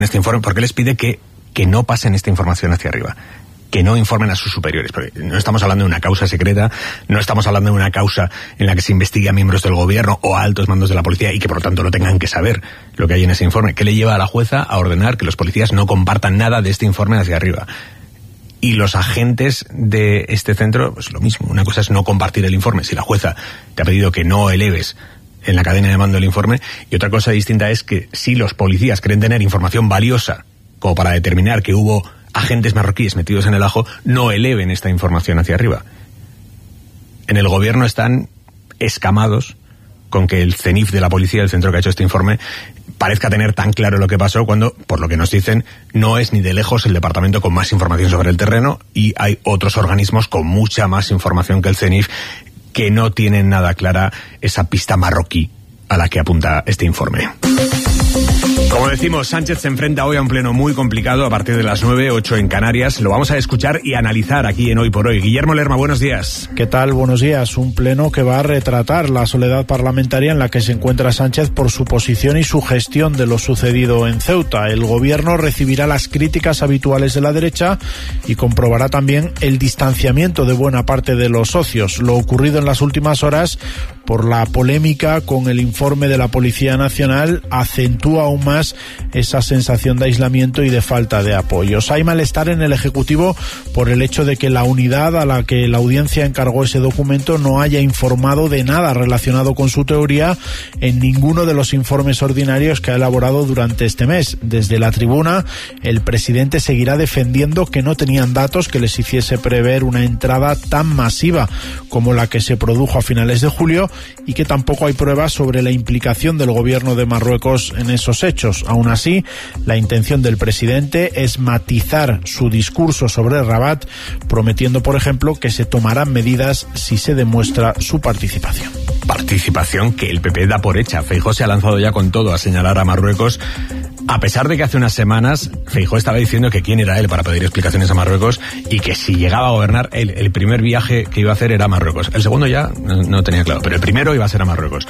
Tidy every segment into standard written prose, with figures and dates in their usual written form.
este informe, ¿por qué les pide que no pasen esta información hacia arriba? Que no informen a sus superiores, porque no estamos hablando de una causa secreta, no estamos hablando de una causa en la que se investigue a miembros del gobierno o a altos mandos de la policía y que por lo tanto no tengan que saber lo que hay en ese informe. ¿Qué le lleva a la jueza a ordenar que los policías no compartan nada de este informe hacia arriba? Y los agentes de este centro, pues lo mismo, una cosa es no compartir el informe, si la jueza te ha pedido que no eleves en la cadena de mando el informe, y otra cosa distinta es que si los policías creen tener información valiosa como para determinar que hubo agentes marroquíes metidos en el ajo, no eleven esta información hacia arriba. En el gobierno están escamados con que el CENIF de la policía, el centro que ha hecho este informe, parezca tener tan claro lo que pasó cuando, por lo que nos dicen, no es ni de lejos el departamento con más información sobre el terreno, y hay otros organismos con mucha más información que el CENIF que no tienen nada clara esa pista marroquí a la que apunta este informe. Como decimos, Sánchez se enfrenta hoy a un pleno muy complicado a partir de las 9, 8 en Canarias. Lo vamos a escuchar y analizar aquí en Hoy por Hoy. Guillermo Lerma, buenos días. ¿Qué tal? Buenos días. Un pleno que va a retratar la soledad parlamentaria en la que se encuentra Sánchez por su posición y su gestión de lo sucedido en Ceuta. El gobierno recibirá las críticas habituales de la derecha y comprobará también el distanciamiento de buena parte de los socios. Lo ocurrido en las últimas horas por la polémica con el informe de la Policía Nacional acentúa aún más esa sensación de aislamiento y de falta de apoyos. Hay malestar en el Ejecutivo por el hecho de que la unidad a la que la audiencia encargó ese documento no haya informado de nada relacionado con su teoría en ninguno de los informes ordinarios que ha elaborado durante este mes. Desde la tribuna, el presidente seguirá defendiendo que no tenían datos que les hiciese prever una entrada tan masiva como la que se produjo a finales de julio y que tampoco hay pruebas sobre la implicación del gobierno de Marruecos en esos hechos. Aún así, la intención del presidente es matizar su discurso sobre Rabat, prometiendo, por ejemplo, que se tomarán medidas si se demuestra su participación. Participación que el PP da por hecha. Feijóo se ha lanzado ya con todo a señalar a Marruecos, a pesar de que hace unas semanas Feijóo estaba diciendo que quién era él para pedir explicaciones a Marruecos y que si llegaba a gobernar, el primer viaje que iba a hacer era a Marruecos. El segundo ya no tenía claro, pero el primero iba a ser a Marruecos.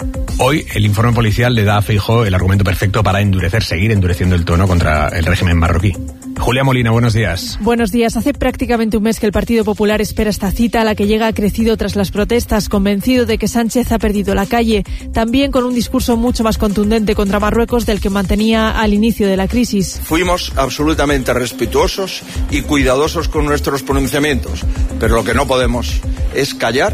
Hoy el informe policial le da a Feijóo el argumento perfecto para seguir endureciendo el tono contra el régimen marroquí. Julia Molina, buenos días. Buenos días. Hace prácticamente un mes que el Partido Popular espera esta cita, a la que llega crecido tras las protestas, convencido de que Sánchez ha perdido la calle, también con un discurso mucho más contundente contra Marruecos del que mantenía al inicio de la crisis. Fuimos absolutamente respetuosos y cuidadosos con nuestros pronunciamientos, pero lo que no podemos es callar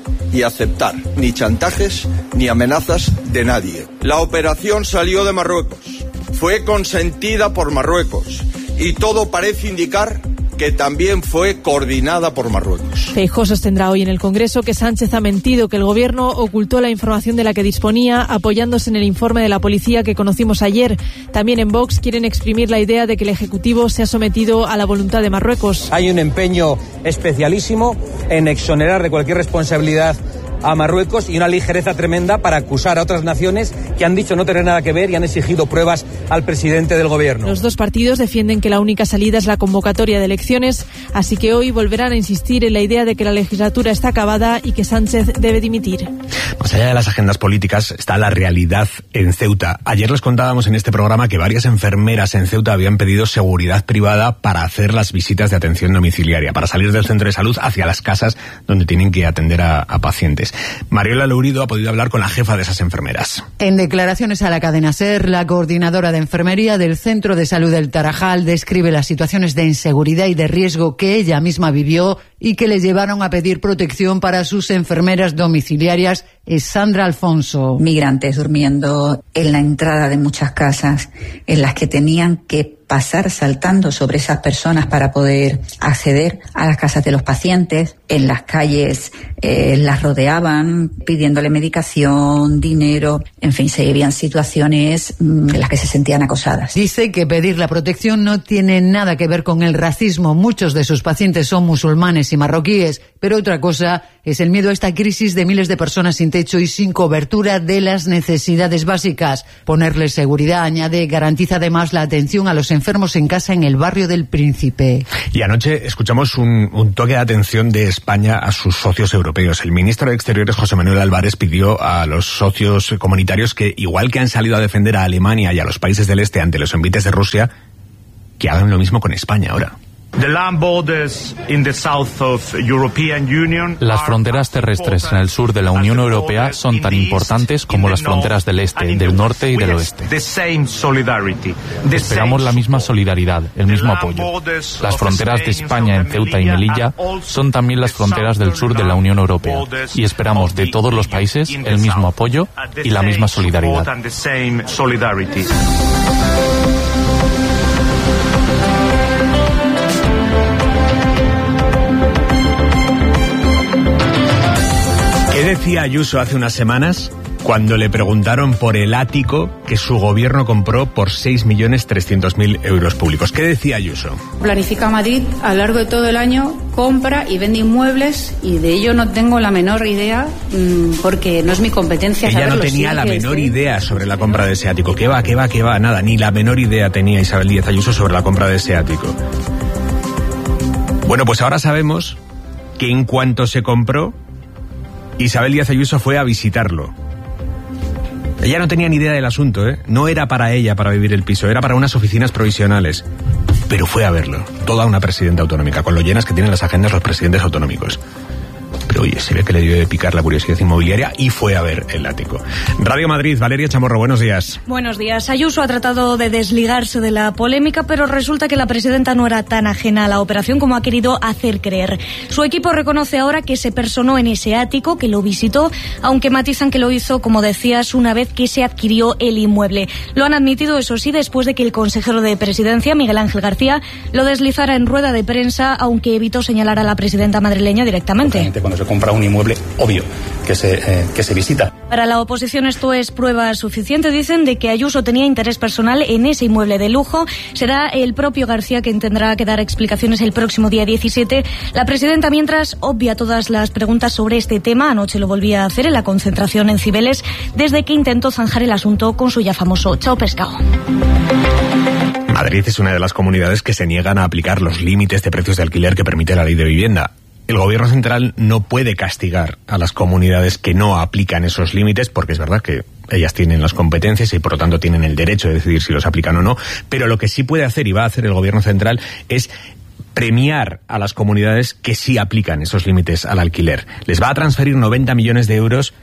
y aceptar ni chantajes ni amenazas de nadie. La operación salió de Marruecos, fue consentida por Marruecos y todo parece indicar que también fue coordinada por Marruecos. Feijóo sostendrá hoy en el Congreso que Sánchez ha mentido, que el gobierno ocultó la información de la que disponía, apoyándose en el informe de la policía que conocimos ayer. También en Vox quieren exprimir la idea de que el Ejecutivo se ha sometido a la voluntad de Marruecos. Hay un empeño especialísimo en exonerar de cualquier responsabilidad a Marruecos y una ligereza tremenda para acusar a otras naciones que han dicho no tener nada que ver y han exigido pruebas al presidente del gobierno. Los dos partidos defienden que la única salida es la convocatoria de elecciones, así que hoy volverán a insistir en la idea de que la legislatura está acabada y que Sánchez debe dimitir. Más allá de las agendas políticas está la realidad en Ceuta. Ayer les contábamos en este programa que varias enfermeras en Ceuta habían pedido seguridad privada para hacer las visitas de atención domiciliaria, para salir del centro de salud hacia las casas donde tienen que atender a pacientes. Mariola Lourido ha podido hablar con la jefa de esas enfermeras. En declaraciones a la cadena SER, la coordinadora de enfermería del Centro de Salud del Tarajal describe las situaciones de inseguridad y de riesgo que ella misma vivió y que le llevaron a pedir protección para sus enfermeras domiciliarias. Es Sandra Alfonso. Migrantes durmiendo en la entrada de muchas casas en las que tenían que pasar saltando sobre esas personas para poder acceder a las casas de los pacientes. En las calles las rodeaban pidiéndole medicación, dinero, en fin, se vivían situaciones en las que se sentían acosadas. Dice que pedir la protección no tiene nada que ver con el racismo. Muchos de sus pacientes son musulmanes y marroquíes, pero otra cosa es el miedo a esta crisis de miles de personas sin techo y sin cobertura de las necesidades básicas. Ponerles seguridad, añade, garantiza además la atención a los enfermos en casa en el barrio del Príncipe. Y anoche escuchamos un toque de atención de España a sus socios europeos. El ministro de Exteriores, José Manuel Álvarez, pidió a los socios comunitarios que, igual que han salido a defender a Alemania y a los países del este ante los envites de Rusia, que hagan lo mismo con España ahora. Las fronteras terrestres en el sur de la Unión Europea son tan importantes como las fronteras del este, del norte y del oeste. Esperamos la misma solidaridad, el mismo apoyo. Las fronteras de España en Ceuta y Melilla son también las fronteras del sur de la Unión Europea y esperamos de todos los países el mismo apoyo y la misma solidaridad. ¿Qué decía Ayuso hace unas semanas cuando le preguntaron por el ático que su gobierno compró por 6.300.000 euros públicos? ¿Qué decía Ayuso? Planifica Madrid a lo largo de todo el año, compra y vende inmuebles y de ello no tengo la menor idea porque no es mi competencia saberlo. Ella no tenía sí, la menor idea sobre la compra de ese ático. ¿Qué va? Nada, ni la menor idea tenía Isabel Díaz Ayuso sobre la compra de ese ático. Bueno, pues ahora sabemos que en cuanto se compró, Isabel Díaz Ayuso fue a visitarlo. Ella no tenía ni idea del asunto, ¿eh? No era para ella para vivir el piso, era para unas oficinas provisionales. Pero fue a verlo, toda una presidenta autonómica, con lo llenas que tienen las agendas los presidentes autonómicos. Pero oye, se ve que le dio de picar la curiosidad inmobiliaria y fue a ver el ático. Radio Madrid, Valeria Chamorro, buenos días. Buenos días. Ayuso ha tratado de desligarse de la polémica, pero resulta que la presidenta no era tan ajena a la operación como ha querido hacer creer. Su equipo reconoce ahora que se personó en ese ático, que lo visitó, aunque matizan que lo hizo, como decías, una vez que se adquirió el inmueble. Lo han admitido, eso sí, después de que el consejero de Presidencia, Miguel Ángel García, lo deslizara en rueda de prensa, aunque evitó señalar a la presidenta madrileña directamente. Cuando se compra un inmueble, obvio que se visita. Para la oposición esto es prueba suficiente, dicen, de que Ayuso tenía interés personal en ese inmueble de lujo. Será el propio García quien tendrá que dar explicaciones el próximo día 17. La presidenta, mientras, obvia todas las preguntas sobre este tema. Anoche lo volvía a hacer en la concentración en Cibeles, desde que intentó zanjar el asunto con su ya famoso chao pescado. Madrid es una de las comunidades que se niegan a aplicar los límites de precios de alquiler que permite la ley de vivienda. El gobierno central no puede castigar a las comunidades que no aplican esos límites, porque es verdad que ellas tienen las competencias y por lo tanto tienen el derecho de decidir si los aplican o no, pero lo que sí puede hacer y va a hacer el gobierno central es premiar a las comunidades que sí aplican esos límites al alquiler. Les va a transferir 90 millones de euros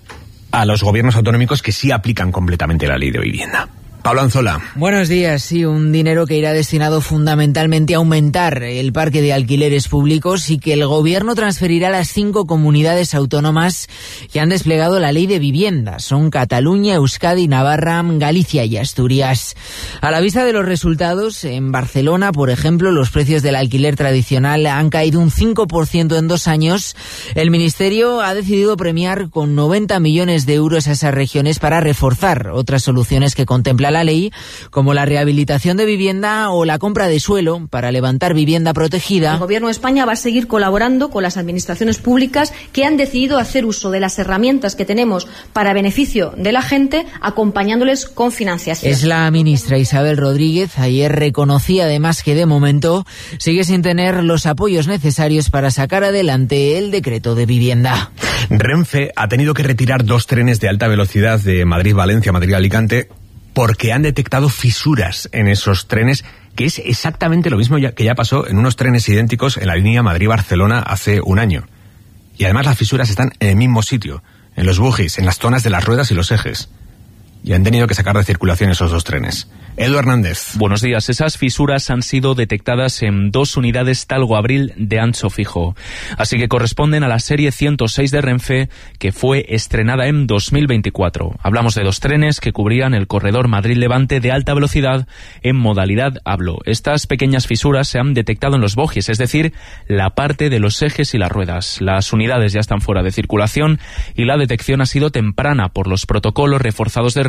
a los gobiernos autonómicos que sí aplican completamente la ley de vivienda. Pablo Anzola. Buenos días. Sí, un dinero que irá destinado fundamentalmente a aumentar el parque de alquileres públicos y que el gobierno transferirá a las 5 comunidades autónomas que han desplegado la ley de vivienda. Son Cataluña, Euskadi, Navarra, Galicia y Asturias. A la vista de los resultados, en Barcelona, por ejemplo, los precios del alquiler tradicional han caído un 5% en 2 años. El Ministerio ha decidido premiar con 90 millones de euros a esas regiones para reforzar otras soluciones que contempla la ley, como la rehabilitación de vivienda o la compra de suelo para levantar vivienda protegida. El Gobierno de España va a seguir colaborando con las administraciones públicas que han decidido hacer uso de las herramientas que tenemos para beneficio de la gente, acompañándoles con financiación. Es la ministra Isabel Rodríguez. Ayer reconocía además que de momento sigue sin tener los apoyos necesarios para sacar adelante el decreto de vivienda. Renfe ha tenido que retirar 2 trenes de alta velocidad de Madrid-Valencia, Madrid-Alicante, porque han detectado fisuras en esos trenes, que es exactamente lo mismo que ya pasó en unos trenes idénticos en la línea Madrid-Barcelona hace un año. Y además las fisuras están en el mismo sitio, en los bogies, en las zonas de las ruedas y los ejes. Y han tenido que sacar de circulación esos 2 trenes. Edu Hernández. Buenos días. Esas fisuras han sido detectadas en 2 unidades Talgo Abril de ancho fijo. Así que corresponden a la serie 106 de Renfe, que fue estrenada en 2024. Hablamos de 2 trenes que cubrían el corredor Madrid-Levante de alta velocidad en modalidad hablo. Estas pequeñas fisuras se han detectado en los bogies, es decir, la parte de los ejes y las ruedas. Las unidades ya están fuera de circulación y la detección ha sido temprana por los protocolos reforzados de Renfe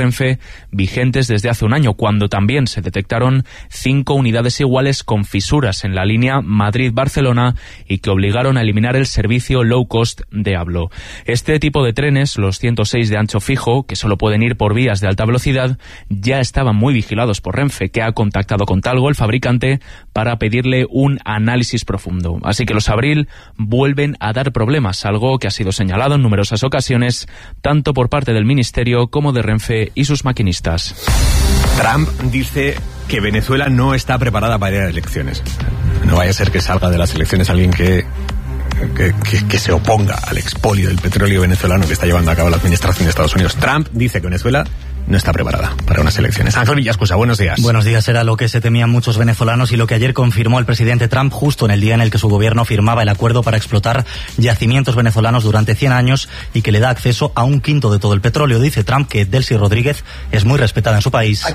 Renfe vigentes desde hace un año, cuando también se detectaron 5 unidades iguales con fisuras en la línea Madrid-Barcelona y que obligaron a eliminar el servicio low cost de Ablo. Este tipo de trenes, los 106 de ancho fijo, que solo pueden ir por vías de alta velocidad, ya estaban muy vigilados por Renfe, que ha contactado con Talgo, el fabricante, para pedirle un análisis profundo. Así que los Abril vuelven a dar problemas, algo que ha sido señalado en numerosas ocasiones, tanto por parte del Ministerio como de Renfe y sus maquinistas. Trump dice que Venezuela no está preparada para ir a elecciones. No vaya a ser que salga de las elecciones alguien que se oponga al expolio del petróleo venezolano que está llevando a cabo la administración de Estados Unidos. Trump dice que Venezuela no está preparada para unas elecciones. Ángel Villascusa, buenos días. Buenos días. Era lo que se temían muchos venezolanos y lo que ayer confirmó el presidente Trump justo en el día en el que su gobierno firmaba el acuerdo para explotar yacimientos venezolanos durante 100 años y que le da acceso a 1/5 de todo el petróleo. Dice Trump que Delcy Rodríguez es muy respetada en su país,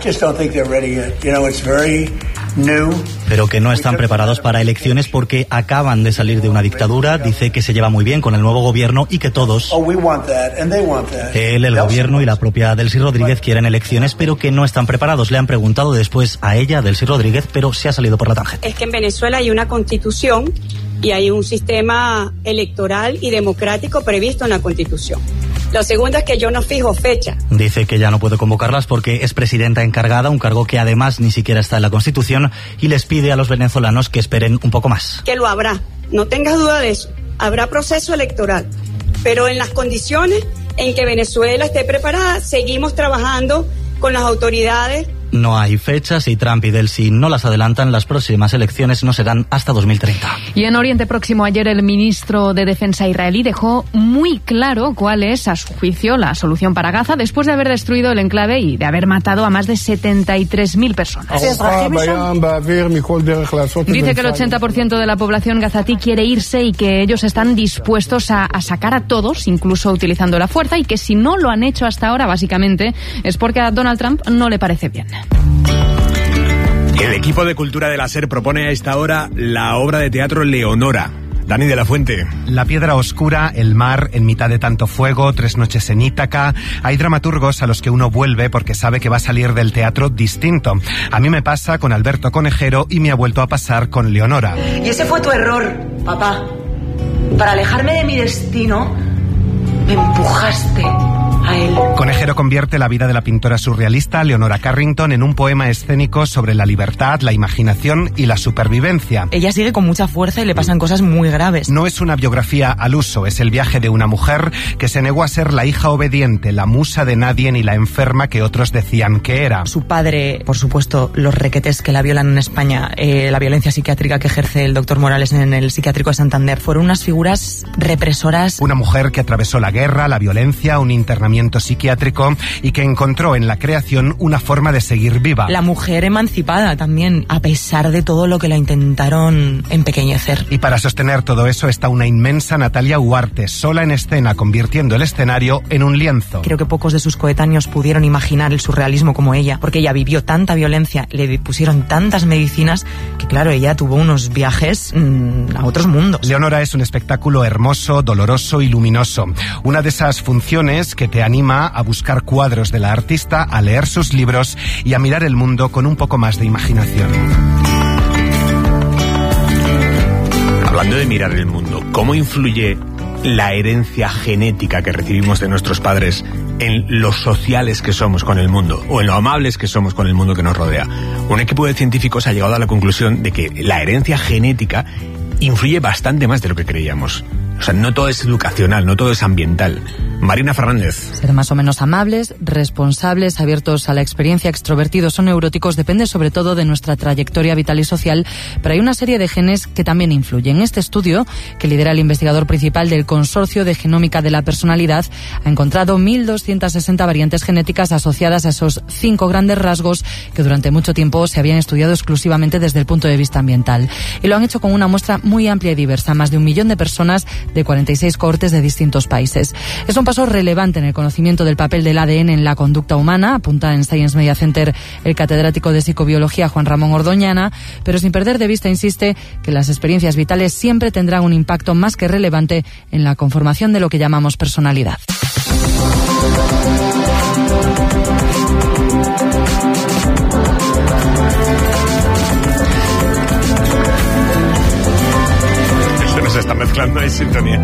pero que no están preparados para elecciones porque acaban de salir de una dictadura. Dice que se lleva muy bien con el nuevo gobierno y que todos, él, el gobierno y la propia Delcy Rodríguez, quieren elecciones, pero que no están preparados. Le han preguntado después a ella, Delcy Rodríguez, pero se ha salido por la tangente. Es que en Venezuela hay una constitución y hay un sistema electoral y democrático previsto en la constitución. Lo segundo es que yo no fijo fecha. Dice que ya no puede convocarlas porque es presidenta encargada, un cargo que además ni siquiera está en la Constitución, y les pide a los venezolanos que esperen un poco más. Que lo habrá, no tengas duda de eso. Habrá proceso electoral, pero en las condiciones en que Venezuela esté preparada, seguimos trabajando con las autoridades. No hay fechas y Trump y Delcy no las adelantan. Las próximas elecciones no serán hasta 2030. Y en Oriente Próximo, ayer el ministro de Defensa israelí dejó muy claro cuál es, a su juicio, la solución para Gaza después de haber destruido el enclave y de haber matado a más de 73.000 personas. Dice que el 80% de la población gazatí quiere irse y que ellos están dispuestos a sacar a todos, incluso utilizando la fuerza, y que si no lo han hecho hasta ahora, básicamente, es porque a Donald Trump no le parece bien. El equipo de Cultura de la SER propone a esta hora la obra de teatro Leonora. Dani de la Fuente. La piedra oscura, el mar, en mitad de tanto fuego, 3 noches en Ítaca. Hay dramaturgos a los que uno vuelve porque sabe que va a salir del teatro distinto. A mí me pasa con Alberto Conejero y me ha vuelto a pasar con Leonora. Y ese fue tu error, papá. Para alejarme de mi destino, me empujaste a él. Conejero convierte la vida de la pintora surrealista Leonora Carrington en un poema escénico sobre la libertad, la imaginación y la supervivencia. Ella sigue con mucha fuerza y le pasan cosas muy graves. No es una biografía al uso, es el viaje de una mujer que se negó a ser la hija obediente, la musa de nadie ni la enferma que otros decían que era. Su padre, por supuesto, los requetes que la violan en España, la violencia psiquiátrica que ejerce el doctor Morales en el psiquiátrico de Santander, fueron unas figuras represoras. Una mujer que atravesó la guerra, la violencia, un internamiento psiquiátrico y que encontró en la creación una forma de seguir viva. La mujer emancipada también, a pesar de todo lo que la intentaron empequeñecer. Y para sostener todo eso está una inmensa Natalia Huarte, sola en escena, convirtiendo el escenario en un lienzo. Creo que pocos de sus coetáneos pudieron imaginar el surrealismo como ella, porque ella vivió tanta violencia, le pusieron tantas medicinas, que claro, ella tuvo unos viajes a otros mundos. Leonora es un espectáculo hermoso, doloroso y luminoso. Una de esas funciones que te anima a buscar cuadros de la artista, a leer sus libros y a mirar el mundo con un poco más de imaginación. Hablando de mirar el mundo, ¿cómo influye la herencia genética que recibimos de nuestros padres en lo sociales que somos con el mundo o en lo amables que somos con el mundo que nos rodea? Un equipo de científicos ha llegado a la conclusión de que la herencia genética influye bastante más de lo que creíamos. O sea, no todo es educacional, no todo es ambiental. Marina Fernández. Ser más o menos amables, responsables, abiertos a la experiencia, extrovertidos o neuróticos depende sobre todo de nuestra trayectoria vital y social, pero hay una serie de genes que también influyen. Este estudio, que lidera el investigador principal del Consorcio de Genómica de la Personalidad, ha encontrado 1.260 variantes genéticas asociadas a esos 5 grandes rasgos que durante mucho tiempo se habían estudiado exclusivamente desde el punto de vista ambiental. Y lo han hecho con una muestra muy amplia y diversa, más de 1 millón de personas de 46 cohortes de distintos países. Es un paso relevante en el conocimiento del papel del ADN en la conducta humana, apunta en Science Media Center el catedrático de psicobiología Juan Ramón Ordoñana, pero sin perder de vista, insiste, que las experiencias vitales siempre tendrán un impacto más que relevante en la conformación de lo que llamamos personalidad. está mezclando en sintonía.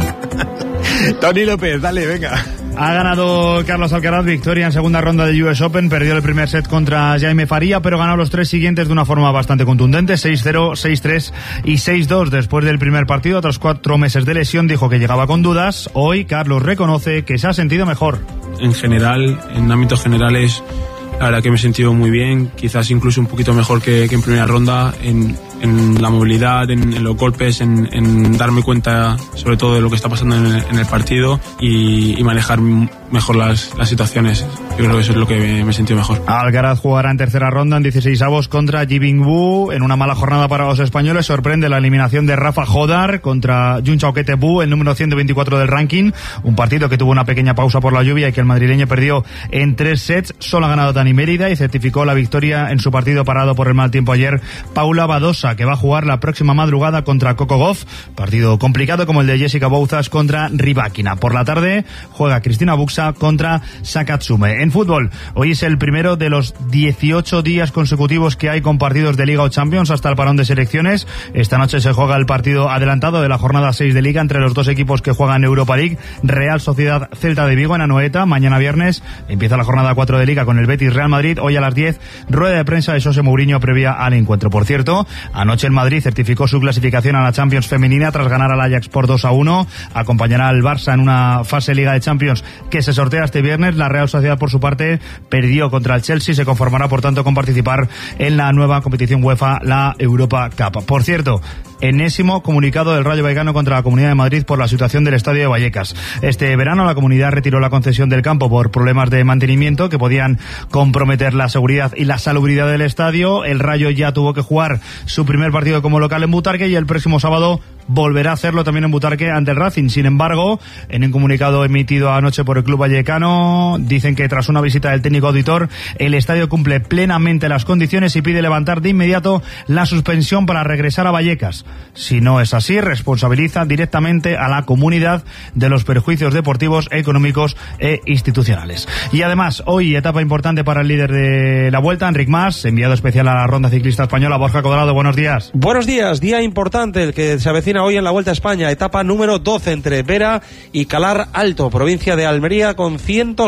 Tony López, dale, venga. Ha ganado Carlos Alcaraz, victoria en segunda ronda de US Open, perdió el primer set contra Jaime Faría, pero ganó los 3 siguientes de una forma bastante contundente, 6-0, 6-3 y 6-2. Después del primer partido, tras 4 meses de lesión, dijo que llegaba con dudas. Hoy Carlos reconoce que se ha sentido mejor. En general, en ámbitos generales, la verdad que me he sentido muy bien, quizás incluso un poquito mejor que en primera ronda, en la movilidad, en los golpes, en darme cuenta sobre todo de lo que está pasando en el partido y manejar mejor las situaciones. Yo creo que eso es lo que me he sentido mejor. Alcaraz jugará en tercera ronda en 16avos contra Ji Bingwu. En una mala jornada para los españoles sorprende la eliminación de Rafa Jodar contra Jun Chaokete-Bu, el número 124 del ranking. Un partido que tuvo una pequeña pausa por la lluvia y que el madrileño perdió en 3 sets. Solo ha ganado Dani Mérida y certificó la victoria en su partido parado por el mal tiempo ayer Paula Badosa, que va a jugar la próxima madrugada contra Coco Gauff. Partido complicado como el de Jessica Bouzas contra Rybakina. Por la tarde juega Cristina Buxa contra Sakatsume. En fútbol, hoy es el primero de los 18 días consecutivos que hay con partidos de Liga o Champions hasta el parón de selecciones. Esta noche se juega el partido adelantado de la jornada 6 de Liga entre los dos equipos que juegan Europa League, Real Sociedad Celta de Vigo en Anoeta. Mañana viernes empieza la jornada 4 de Liga con el Betis Real Madrid. Hoy a las 10, rueda de prensa de José Mourinho previa al encuentro. Por cierto, anoche el Madrid certificó su clasificación a la Champions femenina tras ganar al Ajax por 2-1. Acompañará al Barça en una fase Liga de Champions que se sortea este viernes. La Real Sociedad, por su parte, perdió contra el Chelsea. Se conformará, por tanto, con participar en la nueva competición UEFA, la Europa Cup. Por cierto, enésimo comunicado del Rayo Vallecano contra la Comunidad de Madrid por la situación del estadio de Vallecas. Este verano la comunidad retiró la concesión del campo por problemas de mantenimiento que podían comprometer la seguridad y la salubridad del estadio. El Rayo ya tuvo que jugar su primer partido como local en Butarque y el próximo sábado volverá a hacerlo también en Butarque ante el Racing. Sin embargo, en un comunicado emitido anoche por el club vallecano, dicen que tras una visita del técnico auditor, el estadio cumple plenamente las condiciones y pide levantar de inmediato la suspensión para regresar a Vallecas. Si no es así, responsabiliza directamente a la comunidad de los perjuicios deportivos, económicos e institucionales. Y además, hoy etapa importante para el líder de la Vuelta, Enric Mas, enviado especial a la Ronda Ciclista Española. Borja Codrado, buenos días. Buenos días, día importante el que se avecina hoy en la Vuelta a España, etapa número 12 entre Vera y Calar Alto, provincia de Almería, con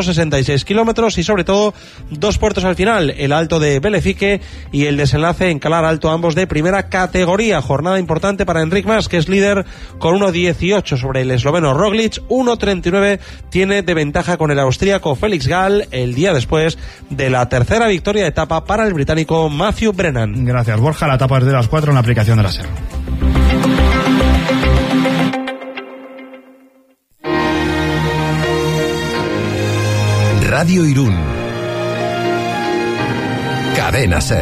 166 kilómetros y sobre todo 2 puertos al final, el Alto de Belefique y el desenlace en Calar Alto, ambos de primera categoría. Jornada importante para Enric Mas, que es líder con 1.18 sobre el esloveno Roglic, 1.39 tiene de ventaja con el austríaco Felix Gall, el día después de la tercera victoria de etapa para el británico Matthew Brennan. Gracias, Borja. La etapa es de las 4 en la aplicación de la SER. Radio Irún. Cadena SER.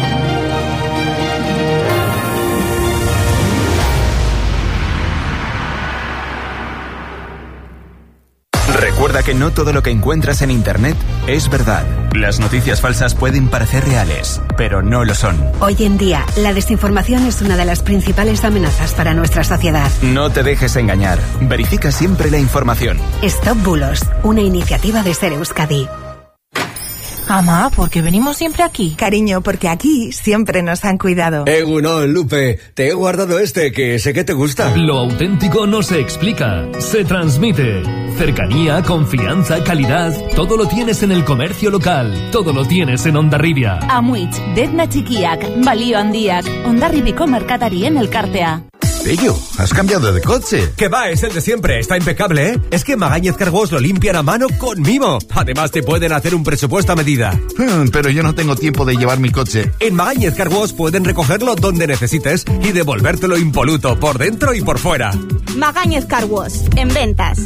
Recuerda que no todo lo que encuentras en Internet es verdad. Las noticias falsas pueden parecer reales, pero no lo son. Hoy en día, la desinformación es una de las principales amenazas para nuestra sociedad. No te dejes engañar. Verifica siempre la información. Stop Bulos, una iniciativa de SER Euskadi. Mamá, ¿por qué venimos siempre aquí? Cariño, porque aquí siempre nos han cuidado. Egunon, Lupe, te he guardado este que sé que te gusta. Lo auténtico no se explica, se transmite. Cercanía, confianza, calidad, todo lo tienes en el comercio local, todo lo tienes en Hondarribia. Amuitz, Detna Txikiak, Balio Handiak, Hondarribiko merkatarien elkartea. Pello, ¿has cambiado de coche? Que va, es el de siempre, está impecable, ¿eh? Es que en Magañez Car Wash lo limpian a mano con mimo. Además te pueden hacer un presupuesto a medida. Pero yo no tengo tiempo de llevar mi coche. En Magañez Car Wash pueden recogerlo donde necesites y devolvértelo impoluto por dentro y por fuera. Magañez Car Wash, en ventas.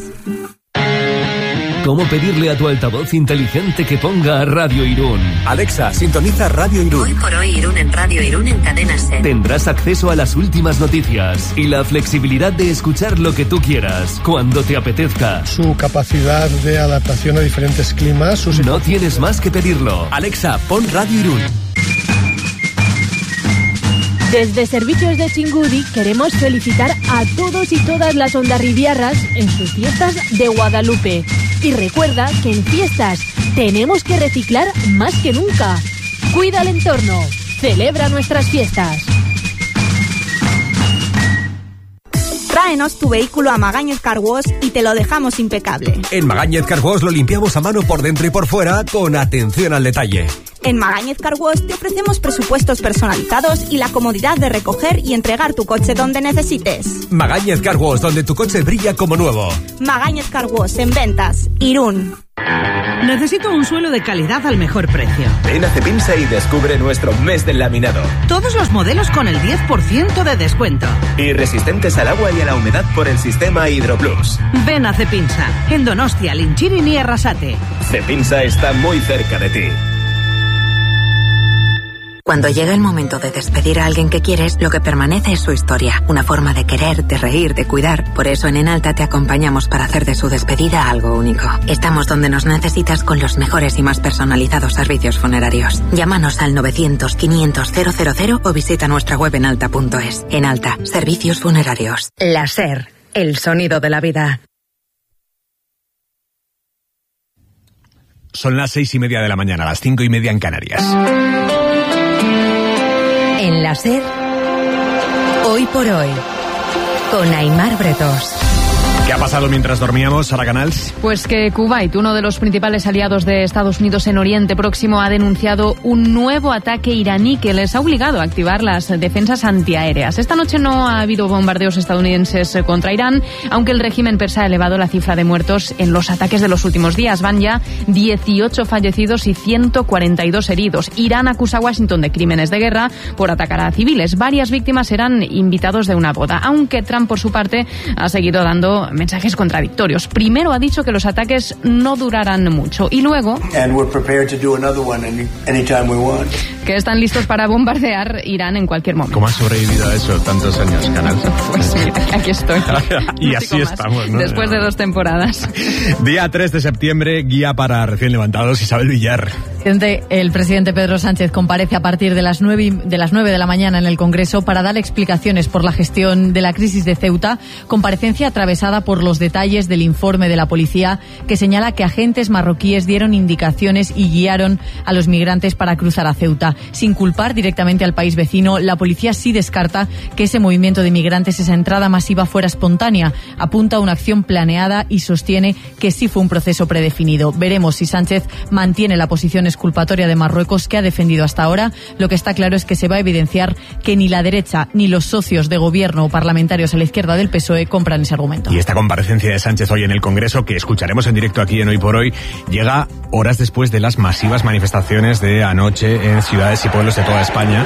¿Cómo pedirle a tu altavoz inteligente que ponga Radio Irún? Alexa, sintoniza Radio Irún. Hoy por hoy Irún en Radio Irún en Cadena SER. Tendrás acceso a las últimas noticias y la flexibilidad de escuchar lo que tú quieras, cuando te apetezca. Su capacidad de adaptación a diferentes climas. No tienes más que pedirlo. Alexa, pon Radio Irún. Desde Servicios de Chingudi queremos felicitar a todos y todas las hondarribiarras en sus fiestas de Guadalupe. Y recuerda que en fiestas tenemos que reciclar más que nunca. Cuida el entorno. Celebra nuestras fiestas. Tráenos tu vehículo a Magañez Car Wash y te lo dejamos impecable. En Magañez Car Wash lo limpiamos a mano por dentro y por fuera con atención al detalle. En Magañez Car Wash te ofrecemos presupuestos personalizados y la comodidad de recoger y entregar tu coche donde necesites. Magañez Car Wash, donde tu coche brilla como nuevo. Magañez Car Wash, en Ventas, Irún. Necesito un suelo de calidad al mejor precio. Ven a Cepinsa y descubre nuestro mes del laminado. Todos los modelos con el 10% de descuento. Y resistentes al agua y a la humedad por el sistema HidroPlus. Ven a Cepinsa, en Donostia, Linchirin y Arrasate. Cepinsa está muy cerca de ti. Cuando llega el momento de despedir a alguien que quieres, lo que permanece es su historia, una forma de querer, de reír, de cuidar. Por eso en Enalta te acompañamos para hacer de su despedida algo único. Estamos donde nos necesitas con los mejores y más personalizados servicios funerarios. Llámanos al 900-500-000 o visita nuestra web enalta.es. Enalta, servicios funerarios. La SER, el sonido de la vida. Son las 6:30 de la mañana, las 5:30 en Canarias. En la SER, hoy por hoy, con Aimar Bretos. ¿Qué ha pasado mientras dormíamos, Sara Canals? Pues que Kuwait, uno de los principales aliados de Estados Unidos en Oriente Próximo, ha denunciado un nuevo ataque iraní que les ha obligado a activar las defensas antiaéreas. Esta noche no ha habido bombardeos estadounidenses contra Irán, aunque el régimen persa ha elevado la cifra de muertos en los ataques de los últimos días. Van ya 18 fallecidos y 142 heridos. Irán acusa a Washington de crímenes de guerra por atacar a civiles. Varias víctimas eran invitados de una boda, aunque Trump, por su parte, ha seguido dando mensajes contradictorios. Primero ha dicho que los ataques no durarán mucho y luego que están listos para bombardear Irán en cualquier momento. ¿Cómo has sobrevivido a eso tantos años, Canals? Pues mira, aquí estoy. Y así estamos, ¿no? Después de 2 temporadas. Día 3 de septiembre, guía para recién levantados, Isabel Villar. El presidente Pedro Sánchez comparece a partir de las 9 de la mañana en el Congreso para dar explicaciones por la gestión de la crisis de Ceuta, comparecencia atravesada por los detalles del informe de la policía que señala que agentes marroquíes dieron indicaciones y guiaron a los migrantes para cruzar a Ceuta. Sin culpar directamente al país vecino, la policía sí descarta que ese movimiento de migrantes, esa entrada masiva, fuera espontánea. Apunta a una acción planeada y sostiene que sí fue un proceso predefinido. Veremos si Sánchez mantiene la posición exculpatoria de Marruecos que ha defendido hasta ahora. Lo que está claro es que se va a evidenciar que ni la derecha ni los socios de gobierno o parlamentarios a la izquierda del PSOE compran ese argumento. Y esta comparecencia de Sánchez hoy en el Congreso, que escucharemos en directo aquí en Hoy por Hoy, llega horas después de las masivas manifestaciones de anoche en ciudades y pueblos de toda España.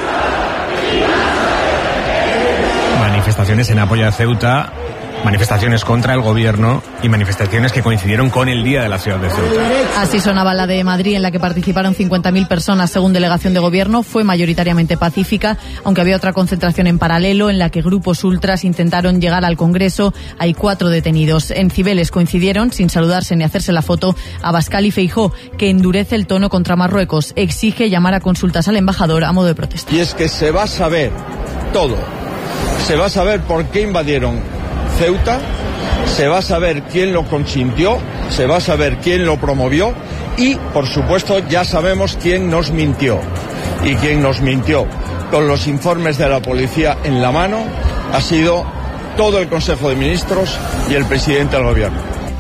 Manifestaciones en apoyo a Ceuta, manifestaciones contra el gobierno y manifestaciones que coincidieron con el Día de la Ciudad de Ceuta. Así sonaba la de Madrid, en la que participaron 50.000 personas según delegación de gobierno. Fue mayoritariamente pacífica, aunque había otra concentración en paralelo en la que grupos ultras intentaron llegar al Congreso. Hay 4 detenidos. En Cibeles coincidieron, sin saludarse ni hacerse la foto, Abascal y Feijóo, que endurece el tono contra Marruecos. Exige llamar a consultas al embajador a modo de protesta. Y es que se va a saber todo. Se va a saber por qué invadieron Ceuta, se va a saber quién lo consintió, se va a saber quién lo promovió y, por supuesto, ya sabemos quién nos mintió. Y quien nos mintió con los informes de la policía en la mano ha sido todo el Consejo de Ministros y el presidente del Gobierno.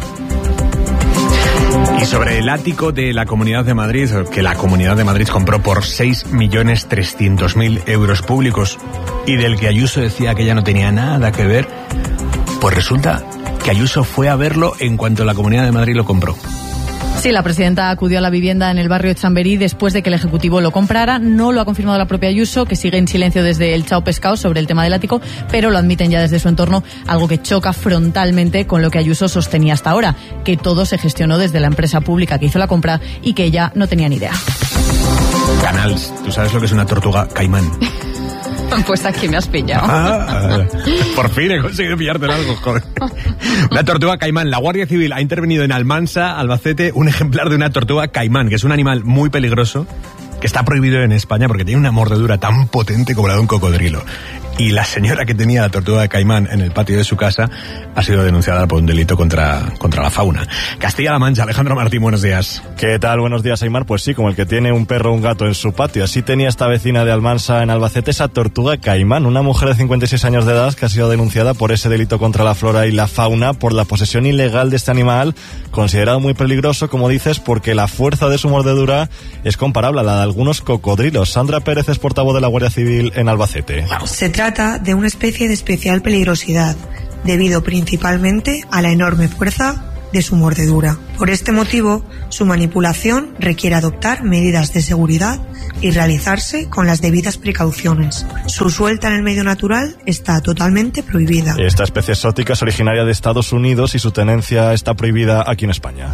Y sobre el ático de la Comunidad de Madrid, que la Comunidad de Madrid compró por 6.300.000 euros públicos y del que Ayuso decía que ya no tenía nada que ver, pues resulta que Ayuso fue a verlo en cuanto la Comunidad de Madrid lo compró. Sí, la presidenta acudió a la vivienda en el barrio de Chamberí después de que el Ejecutivo lo comprara. No lo ha confirmado la propia Ayuso, que sigue en silencio desde el Chao Pescado sobre el tema del ático, pero lo admiten ya desde su entorno, algo que choca frontalmente con lo que Ayuso sostenía hasta ahora, que todo se gestionó desde la empresa pública que hizo la compra y que ella no tenía ni idea. Canals, ¿tú sabes lo que es una tortuga caimán? Pues aquí me has pillado. Por fin he conseguido pillarte algo, joder. Una tortuga caimán. La Guardia Civil ha intervenido en Almansa, Albacete, un ejemplar de una tortuga caimán, que es un animal muy peligroso, que está prohibido en España porque tiene una mordedura tan potente como la de un cocodrilo. Y la señora que tenía la tortuga de caimán en el patio de su casa ha sido denunciada por un delito contra la fauna. Castilla-La Mancha, Alejandro Martín, buenos días. ¿Qué tal? Buenos días, Aimar. Pues sí, como el que tiene un perro o un gato en su patio. Así tenía esta vecina de Almansa, en Albacete, esa tortuga caimán, una mujer de 56 años de edad que ha sido denunciada por ese delito contra la flora y la fauna por la posesión ilegal de este animal, considerado muy peligroso, como dices, porque la fuerza de su mordedura es comparable a la de algunos cocodrilos. Sandra Pérez es portavoz de la Guardia Civil en Albacete. Se trata de una especie de especial peligrosidad, debido principalmente a la enorme fuerza de su mordedura. Por este motivo, su manipulación requiere adoptar medidas de seguridad y realizarse con las debidas precauciones. Su suelta en el medio natural está totalmente prohibida. Esta especie exótica es originaria de Estados Unidos y su tenencia está prohibida aquí en España.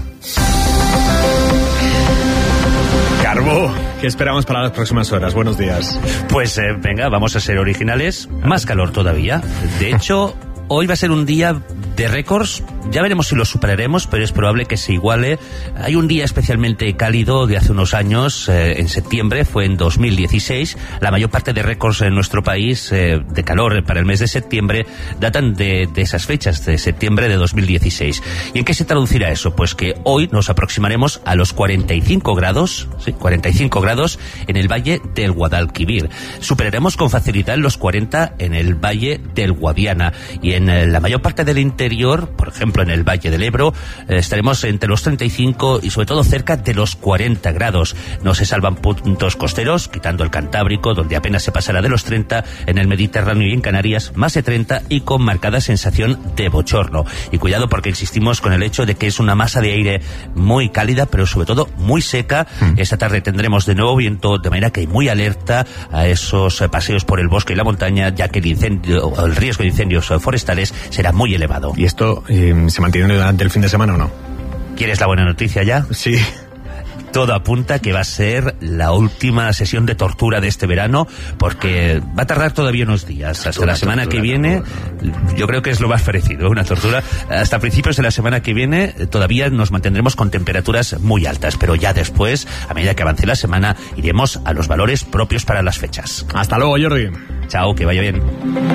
Carbo, ¿qué esperamos para las próximas horas? Buenos días. Pues venga, vamos a ser originales. Más calor todavía. De hecho, hoy va a ser un día de récords. Ya veremos si lo superaremos, pero es probable que se iguale. Hay un día especialmente cálido de hace unos años, en septiembre, fue en 2016. La mayor parte de récords en nuestro país de calor para el mes de septiembre datan de esas fechas, de septiembre de 2016. ¿Y en qué se traducirá eso? Pues que hoy nos aproximaremos a los 45 grados, sí, 45 grados en el Valle del Guadalquivir. Superaremos con facilidad los 40 en el Valle del Guadiana. Y en la mayor parte del interior, por ejemplo en el Valle del Ebro, estaremos entre los 35 y sobre todo cerca de los 40 grados. No se salvan puntos costeros, quitando el Cantábrico, donde apenas se pasará de los 30, en el Mediterráneo y en Canarias más de 30 y con marcada sensación de bochorno. Y cuidado, porque insistimos con el hecho de que es una masa de aire muy cálida, pero sobre todo muy seca. Esta tarde tendremos de nuevo viento, de manera que hay muy alerta a esos paseos por el bosque y la montaña, ya que el riesgo de incendios forestales será muy elevado. ¿Y esto se mantiene durante el fin de semana o no? ¿Quieres la buena noticia ya? Sí. Todo apunta que va a ser la última sesión de tortura de este verano, porque va a tardar todavía unos días. Hasta la semana que viene, yo creo que es lo más parecido, una tortura. Hasta principios de la semana que viene todavía nos mantendremos con temperaturas muy altas, pero ya después, a medida que avance la semana, iremos a los valores propios para las fechas. Hasta luego, Jordi. Chao, que vaya bien.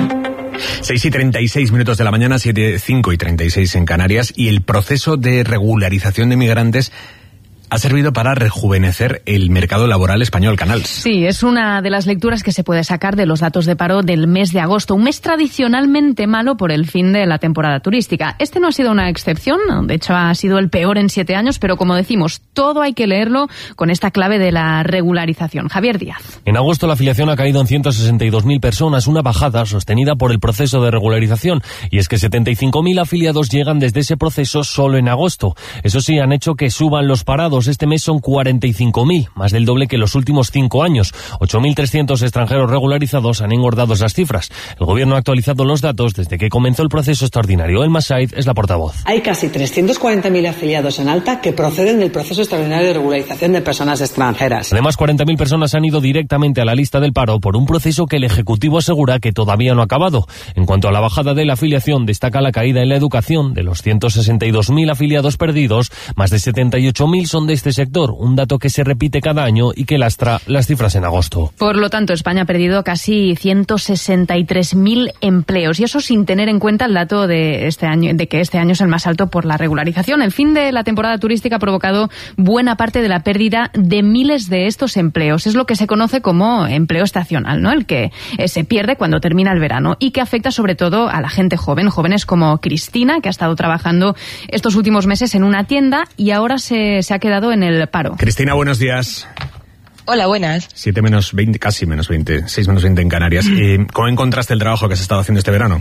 6:36 de la mañana, 7:36 en Canarias, y el proceso de regularización de migrantes ha servido para rejuvenecer el mercado laboral español, Canals. Sí, es una de las lecturas que se puede sacar de los datos de paro del mes de agosto, un mes tradicionalmente malo por el fin de la temporada turística. Este no ha sido una excepción, de hecho ha sido el peor en 7 años, pero como decimos, todo hay que leerlo con esta clave de la regularización. Javier Díaz. En agosto la afiliación ha caído en 162.000 personas, una bajada sostenida por el proceso de regularización, y es que 75.000 afiliados llegan desde ese proceso solo en agosto. Eso sí, han hecho que suban los parados. Este mes son 45.000, más del doble que los últimos 5 años. 8.300 extranjeros regularizados han engordado esas cifras. El gobierno ha actualizado los datos desde que comenzó el proceso extraordinario. Elma Said es la portavoz. Hay casi 340.000 afiliados en alta que proceden del proceso extraordinario de regularización de personas extranjeras. Además, 40.000 personas han ido directamente a la lista del paro por un proceso que el Ejecutivo asegura que todavía no ha acabado. En cuanto a la bajada de la afiliación, destaca la caída en la educación. De los 162.000 afiliados perdidos, más de 78.000 son de este sector, un dato que se repite cada año y que lastra las cifras en agosto. Por lo tanto, España ha perdido casi 163.000 empleos, y eso sin tener en cuenta el dato de este año, de que este año es el más alto por la regularización. El fin de la temporada turística ha provocado buena parte de la pérdida de miles de estos empleos. Es lo que se conoce como empleo estacional, ¿no? El que se pierde cuando termina el verano y que afecta sobre todo a la gente joven, jóvenes como Cristina, que ha estado trabajando estos últimos meses en una tienda y ahora se ha quedado en el paro. Cristina, buenos días. Hola, buenas. 7 menos 20, casi menos 20, 6 menos 20 en Canarias. ¿Cómo encontraste el trabajo que has estado haciendo este verano?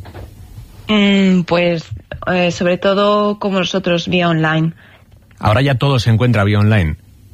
Pues sobre todo como nosotros, vía online. Ahora ya todo se encuentra vía online.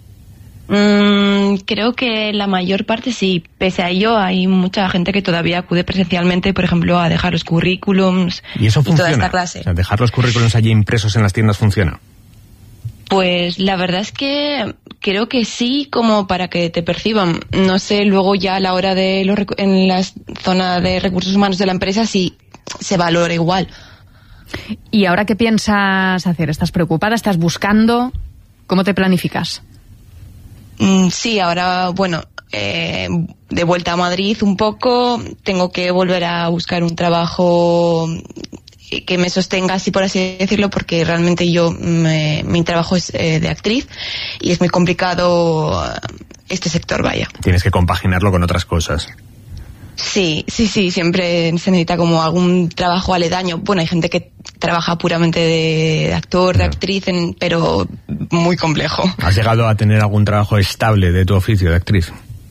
Creo que la mayor parte sí. Pese a ello, hay mucha gente que todavía acude presencialmente, por ejemplo, a dejar los currículums. ¿Y eso funciona? Y toda esta clase. O sea, dejar los currículums allí impresos en las tiendas funciona. Pues la verdad es que creo que sí, como para que te perciban. No sé, luego ya a la hora de en la zona de recursos humanos de la empresa sí se valora igual. ¿Y ahora qué piensas hacer? ¿Estás preocupada? ¿Estás buscando? ¿Cómo te planificas? Sí, ahora, de vuelta a Madrid un poco, tengo que volver a buscar un trabajo que me sostenga, así por así decirlo, porque realmente mi trabajo es de actriz y es muy complicado este sector, vaya. Tienes que compaginarlo con otras cosas. Sí, siempre se necesita como algún trabajo aledaño. Bueno, hay gente que trabaja puramente de actor, de actriz, pero muy complejo. ¿Has llegado a tener algún trabajo estable de tu oficio de actriz?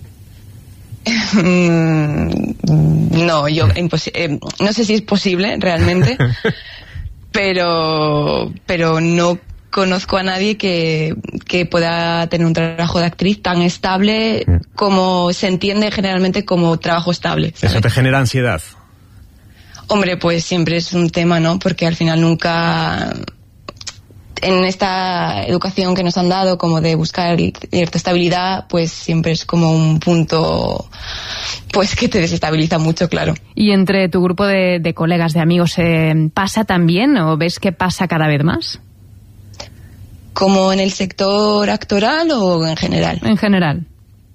No, no sé si es posible realmente, pero no conozco a nadie que pueda tener un trabajo de actriz tan estable como se entiende generalmente como trabajo estable, ¿sabes? ¿Eso te genera ansiedad? Hombre, pues siempre es un tema, ¿no? Porque al final nunca, en esta educación que nos han dado como de buscar cierta estabilidad, pues siempre es como un punto pues que te desestabiliza mucho, claro. ¿Y entre tu grupo de colegas, de amigos, pasa también o ves que pasa cada vez más? ¿Como en el sector actoral o en general? En general.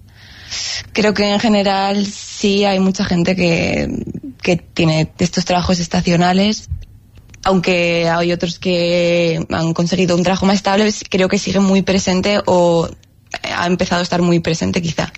Creo que en general sí hay mucha gente que tiene estos trabajos estacionales, aunque hay otros que han conseguido un trabajo más estable. Creo que sigue muy presente o ha empezado a estar muy presente quizá.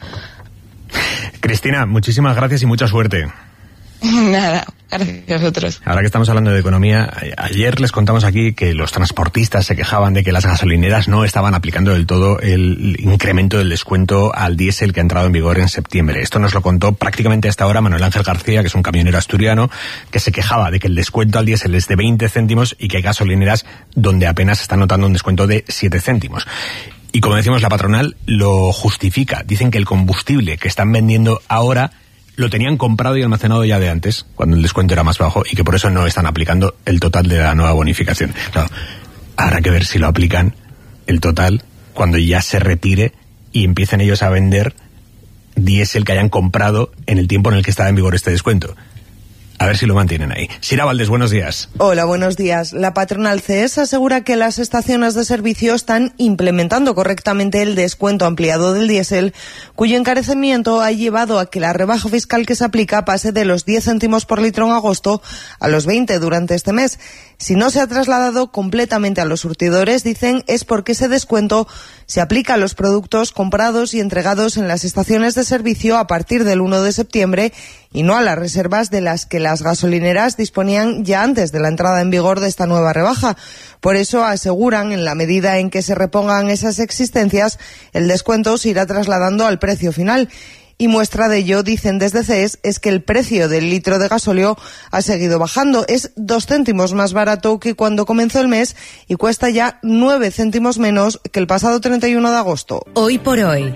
Cristina, muchísimas gracias y mucha suerte. Nada, gracias a vosotros. Ahora que estamos hablando de economía, ayer les contamos aquí que los transportistas se quejaban de que las gasolineras no estaban aplicando del todo el incremento del descuento al diésel que ha entrado en vigor en septiembre. Esto nos lo contó prácticamente hasta ahora Manuel Ángel García, que es un camionero asturiano, que se quejaba de que el descuento al diésel es de 20 céntimos y que hay gasolineras donde apenas se está notando un descuento de 7 céntimos. Y como decimos, la patronal lo justifica. Dicen que el combustible que están vendiendo ahora lo tenían comprado y almacenado ya de antes, cuando el descuento era más bajo, y que por eso no están aplicando el total de la nueva bonificación. Claro, habrá que ver si lo aplican el total cuando ya se retire y empiecen ellos a vender diésel que hayan comprado en el tiempo en el que estaba en vigor este descuento. A ver si lo mantienen ahí. Sira Valdés, buenos días. Hola, buenos días. La patronal CES asegura que las estaciones de servicio están implementando correctamente el descuento ampliado del diésel, cuyo encarecimiento ha llevado a que la rebaja fiscal que se aplica pase de los 10 céntimos por litro en agosto a los 20 durante este mes. Si no se ha trasladado completamente a los surtidores, dicen, es porque ese descuento se aplica a los productos comprados y entregados en las estaciones de servicio a partir del 1 de septiembre y no a las reservas de las que las gasolineras disponían ya antes de la entrada en vigor de esta nueva rebaja. Por eso aseguran, en la medida en que se repongan esas existencias, el descuento se irá trasladando al precio final. Y muestra de ello, dicen desde CES, es que el precio del litro de gasóleo ha seguido bajando. Es 2 céntimos más barato que cuando comenzó el mes y cuesta ya 9 céntimos menos que el pasado 31 de agosto. Hoy por hoy,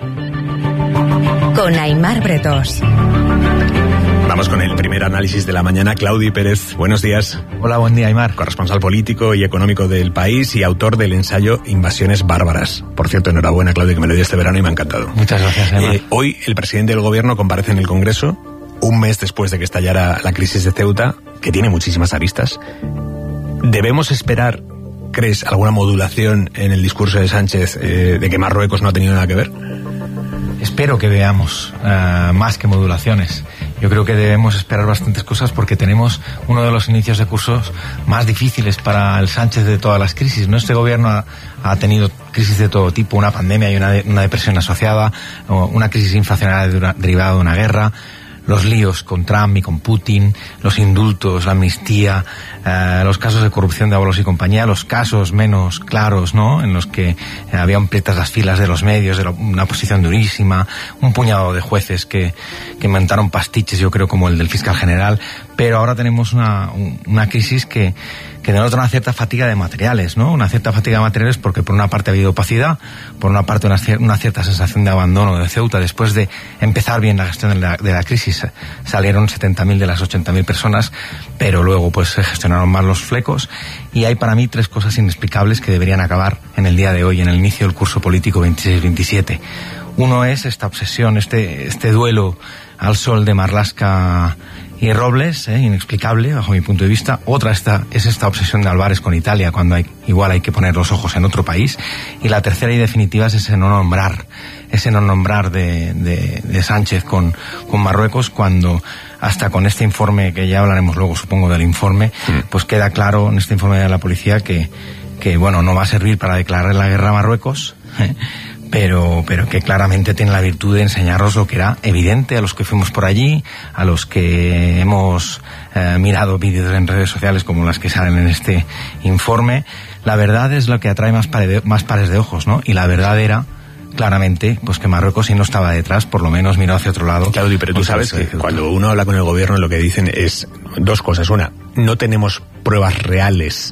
con Aimar Bretós. Vamos con el primer análisis de la mañana. Claudi Pérez, buenos días. Hola, buen día, Aimar. Corresponsal político y económico del País y autor del ensayo Invasiones Bárbaras. Por cierto, enhorabuena, Claudi, que me lo dio este verano y me ha encantado. Muchas gracias, Aimar. Hoy el presidente del gobierno comparece en el Congreso, un mes después de que estallara la crisis de Ceuta, que tiene muchísimas aristas. ¿Debemos esperar, crees, alguna modulación en el discurso de Sánchez de que Marruecos no ha tenido nada que ver? Espero que veamos más que modulaciones. Yo creo que debemos esperar bastantes cosas porque tenemos uno de los inicios de cursos más difíciles para el Sánchez de todas las crisis, ¿no? Este gobierno ha tenido crisis de todo tipo, una pandemia y una depresión asociada, una crisis inflacionaria derivada de una guerra, los líos con Trump y con Putin, los indultos, la amnistía, los casos de corrupción de Ábalos y compañía, los casos menos claros, ¿no?, en los que habían prietas las filas de los medios, de una posición durísima, un puñado de jueces que inventaron pastiches, yo creo, como el del fiscal general, pero ahora tenemos una crisis que denota una cierta fatiga de materiales, ¿no? Una cierta fatiga de materiales porque por una parte ha habido opacidad, por una parte una cierta sensación de abandono de Ceuta después de empezar bien la gestión de la crisis. Salieron 70.000 de las 80.000 personas, pero luego pues se gestionaron mal los flecos y hay para mí 3 cosas inexplicables que deberían acabar en el día de hoy, en el inicio del curso político 26-27. Uno es esta obsesión, este duelo al sol de Marlaska y Robles, inexplicable bajo mi punto de vista. Otra es esta obsesión de Álvarez con Italia, cuando igual hay que poner los ojos en otro país. Y la tercera y definitiva es ese no nombrar de Sánchez con Marruecos, cuando hasta con este informe, que ya hablaremos luego supongo del informe, pues queda claro en este informe de la policía que bueno, no va a servir para declarar la guerra a Marruecos, pero que claramente tiene la virtud de enseñarnos lo que era evidente a los que fuimos por allí, a los que hemos mirado vídeos en redes sociales como las que salen en este informe. La verdad es lo que atrae más pares de ojos, ¿no? Y la verdad era claramente pues que Marruecos, si no estaba detrás, por lo menos miró hacia otro lado. Claudio, pero tú sabes que cuando uno habla con el gobierno lo que dicen es dos cosas. Una, no tenemos pruebas reales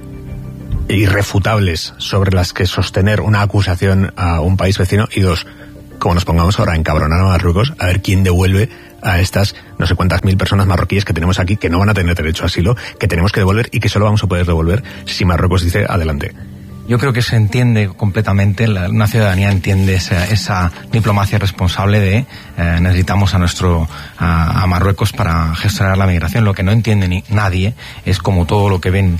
irrefutables sobre las que sostener una acusación a un país vecino. Y dos, como nos pongamos ahora a encabronar a Marruecos, a ver quién devuelve a estas no sé cuántas mil personas marroquíes que tenemos aquí, que no van a tener derecho a asilo, que tenemos que devolver y que solo vamos a poder devolver si Marruecos dice adelante. Yo creo que se entiende completamente, una ciudadanía entiende esa diplomacia responsable de necesitamos a Marruecos para gestionar la migración. Lo que no entiende nadie es como todo lo que ven,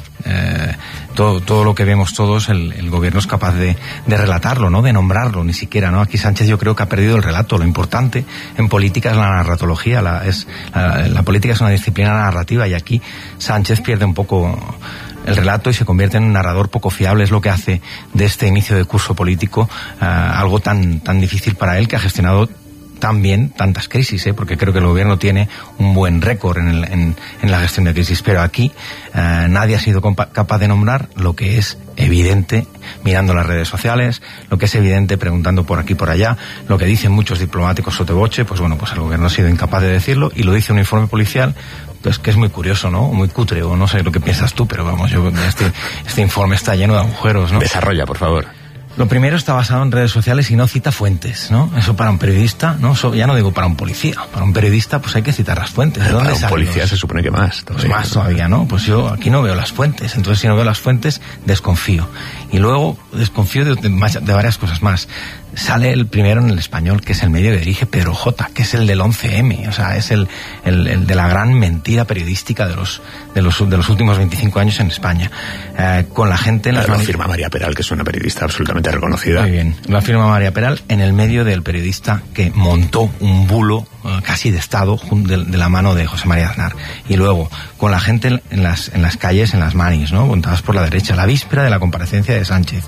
todo lo que vemos todos, el gobierno es capaz de relatarlo, no de nombrarlo ni siquiera, ¿no? Aquí Sánchez yo creo que ha perdido el relato. Lo importante en política es la narratología, la política es una disciplina narrativa, y aquí Sánchez pierde un poco el relato y se convierte en un narrador poco fiable. Es lo que hace de este inicio de curso político algo tan difícil para él, que ha gestionado tan bien tantas crisis, porque creo que el gobierno tiene un buen récord en la gestión de crisis, pero aquí nadie ha sido capaz de nombrar lo que es evidente mirando las redes sociales, lo que es evidente preguntando por aquí y por allá, lo que dicen muchos diplomáticos soteboche. Pues bueno, pues el gobierno ha sido incapaz de decirlo, y lo dice un informe policial pues que es muy curioso, ¿no? Muy cutre, o no sé lo que piensas tú, pero vamos, este informe está lleno de agujeros, ¿no? Desarrolla, por favor. Lo primero está basado en redes sociales y no cita fuentes, ¿no? Eso para un periodista, ¿no? Eso ya no digo para un policía. Para un periodista, pues hay que citar las fuentes. ¿De dónde para un policía se supone que más. Pues más todavía, ¿no? Pues yo aquí no veo las fuentes. Entonces, si no veo las fuentes, desconfío. Y luego desconfío de varias cosas más. Sale el primero en El Español, que es el medio que dirige Pedro J., que es el del 11M, o sea, es el de la gran mentira periodística de los últimos 25 años en España. Con la gente en lo firma María Peral, que es una periodista absolutamente reconocida. Muy bien, lo firma María Peral en el medio del periodista que montó un bulo casi de Estado de la mano de José María Aznar. Y luego, con la gente en las calles, en las manis, ¿no? Montadas por la derecha, la víspera de la comparecencia de Sánchez,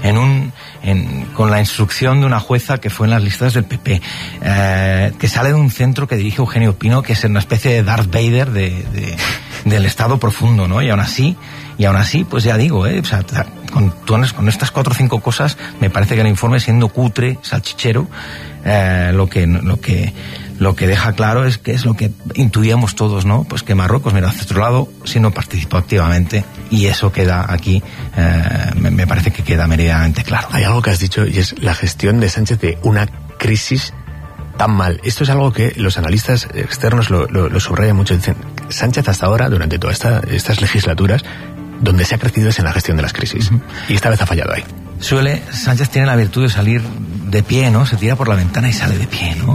con la instrucción de una jueza que fue en las listas del PP, que sale de un centro que dirige Eugenio Pino, que es una especie de Darth Vader del Estado profundo, ¿no? Y aún así, pues ya digo, o sea, con estas 4 o 5 cosas, me parece que el informe, siendo cutre, salchichero, lo que deja claro es que es lo que intuíamos todos, ¿no? Pues que Marruecos mira hacia otro lado si no participó activamente, y eso queda aquí, me parece que queda meridianamente claro. Hay algo que has dicho, y es la gestión de Sánchez de una crisis tan mal. Esto es algo que los analistas externos lo subrayan mucho. Dicen, Sánchez hasta ahora, durante todas estas legislaturas, donde se ha crecido es en la gestión de las crisis. Y esta vez ha fallado ahí. Sánchez tiene la virtud de salir de pie, ¿no? Se tira por la ventana y sale de pie, ¿no?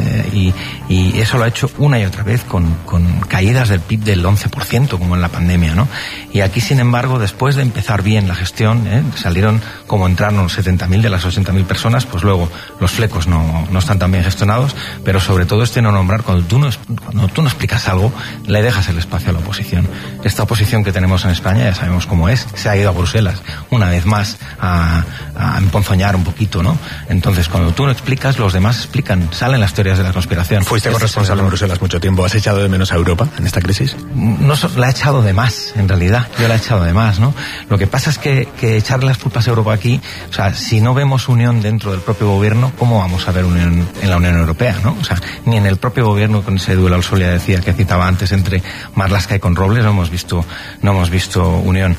Y eso lo ha hecho una y otra vez con caídas del PIB del 11%, como en la pandemia, ¿no? Y aquí, sin embargo, después de empezar bien la gestión, salieron como entraron 70.000 de las 80.000 personas, pues luego los flecos no están tan bien gestionados, pero sobre todo no nombrar, cuando tú no explicas algo, le dejas el espacio a la oposición. Esta oposición que tenemos en España, ya sabemos cómo es, se ha ido a Bruselas una vez más a emponzoñar un poquito, ¿no? Entonces, cuando tú no explicas, los demás explican, salen las teorías de la conspiración. Fuiste corresponsal en Bruselas mucho tiempo. ¿Has echado de menos a Europa en esta crisis? No, la he echado de más, en realidad. Yo la he echado de más, ¿no? Lo que pasa es que echarle las culpas a Europa aquí, o sea, si no vemos unión dentro del propio gobierno, ¿cómo vamos a ver unión en la Unión Europea, no? O sea, ni en el propio gobierno, con ese duelo al sol, ya decía, que citaba antes, entre Marlaska y con Robles, no hemos visto unión.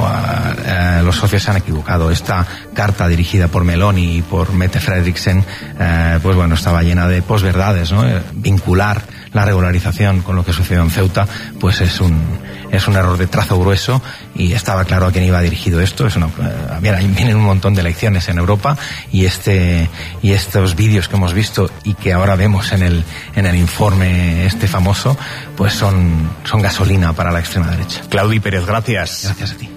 Los socios se han equivocado. Esta carta dirigida por Meloni y por Mette Frederiksen, pues bueno, estaba llena de posverdades, ¿no? Vincular la regularización con lo que sucedió en Ceuta, pues es un error de trazo grueso, y estaba claro a quién iba dirigido esto. Vienen un montón de elecciones en Europa, y estos vídeos que hemos visto y que ahora vemos en el informe famoso, pues son gasolina para la extrema derecha. Claudi Pérez, gracias. Gracias a ti.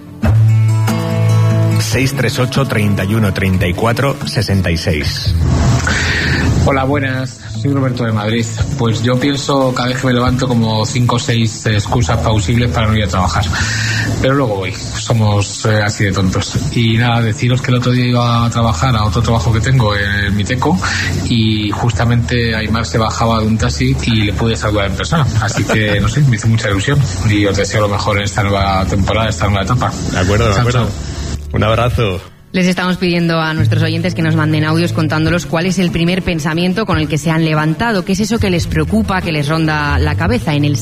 638 31 34 66. Hola, buenas. Soy Roberto de Madrid. Pues yo pienso cada vez que me levanto como 5 o 6 excusas plausibles para no ir a trabajar. Pero luego voy. Somos así de tontos. Y nada, deciros que el otro día iba a trabajar a otro trabajo que tengo en Miteco, y justamente Aymar se bajaba de un taxi y le pude saludar en persona. Así que, no sé, me hizo mucha ilusión y os deseo lo mejor en esta nueva temporada, esta nueva etapa. De acuerdo, de acuerdo. Un abrazo. Les estamos pidiendo a nuestros oyentes que nos manden audios contándolos cuál es el primer pensamiento con el que se han levantado, qué es eso que les preocupa, que les ronda la cabeza, en el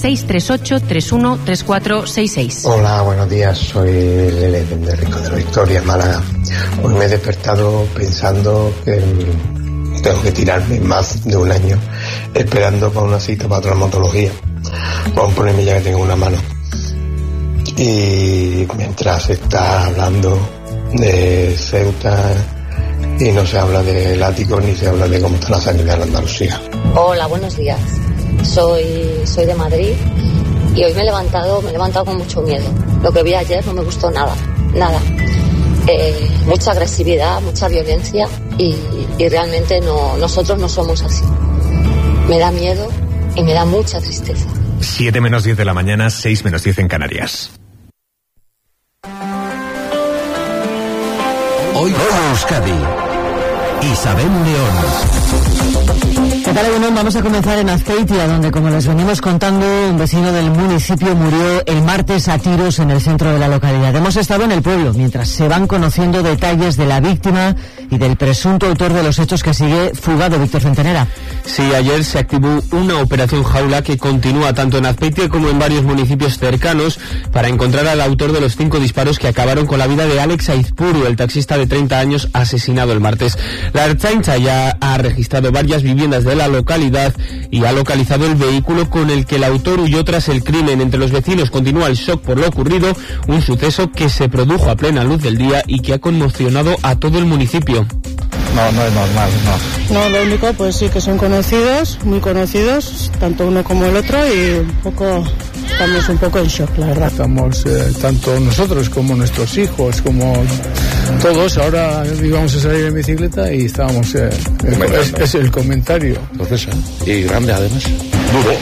638-313466. Hola, buenos días, soy Lele de Rico de la Victoria, Málaga. Hoy me he despertado pensando que tengo que tirarme más de un año esperando para una cita para traumatología. Vamos a ponerme ya que tengo una mano. Y mientras se está hablando de Ceuta y no se habla del ático ni se habla de cómo está la sanidad en Andalucía. Hola, buenos días. Soy de Madrid y hoy me he levantado con mucho miedo. Lo que vi ayer no me gustó nada. Mucha agresividad, mucha violencia y realmente nosotros no somos así. Me da miedo y me da mucha tristeza. 7 menos 10 de la mañana, 6 menos 10 en Canarias. Hoy por Euskadi, Isabel León. ¿Qué tal, León? Vamos a comenzar en Azpeitia, donde, como les venimos contando, un vecino del municipio murió el martes a tiros en el centro de la localidad. Hemos estado en el pueblo mientras se van conociendo detalles de la víctima y del presunto autor de los hechos que sigue fugado, Víctor Centenera. Sí, ayer se activó una operación jaula que continúa tanto en Azpeitia como en varios municipios cercanos para encontrar al autor de los 5 disparos que acabaron con la vida de Alex Aizpuru, el taxista de 30 años asesinado el martes. La Ertzaintza ya ha registrado varias viviendas de la localidad y ha localizado el vehículo con el que el autor huyó tras el crimen. Entre los vecinos continúa el shock por lo ocurrido, un suceso que se produjo a plena luz del día y que ha conmocionado a todo el municipio. No es normal, no. No, lo único, pues sí, que son conocidos, muy conocidos, tanto uno como el otro, y estamos un poco en shock, la verdad. Estamos, tanto nosotros como nuestros hijos, como todos, ahora íbamos a salir en bicicleta y estábamos, es el comentario. Entonces, y grande además. Duro.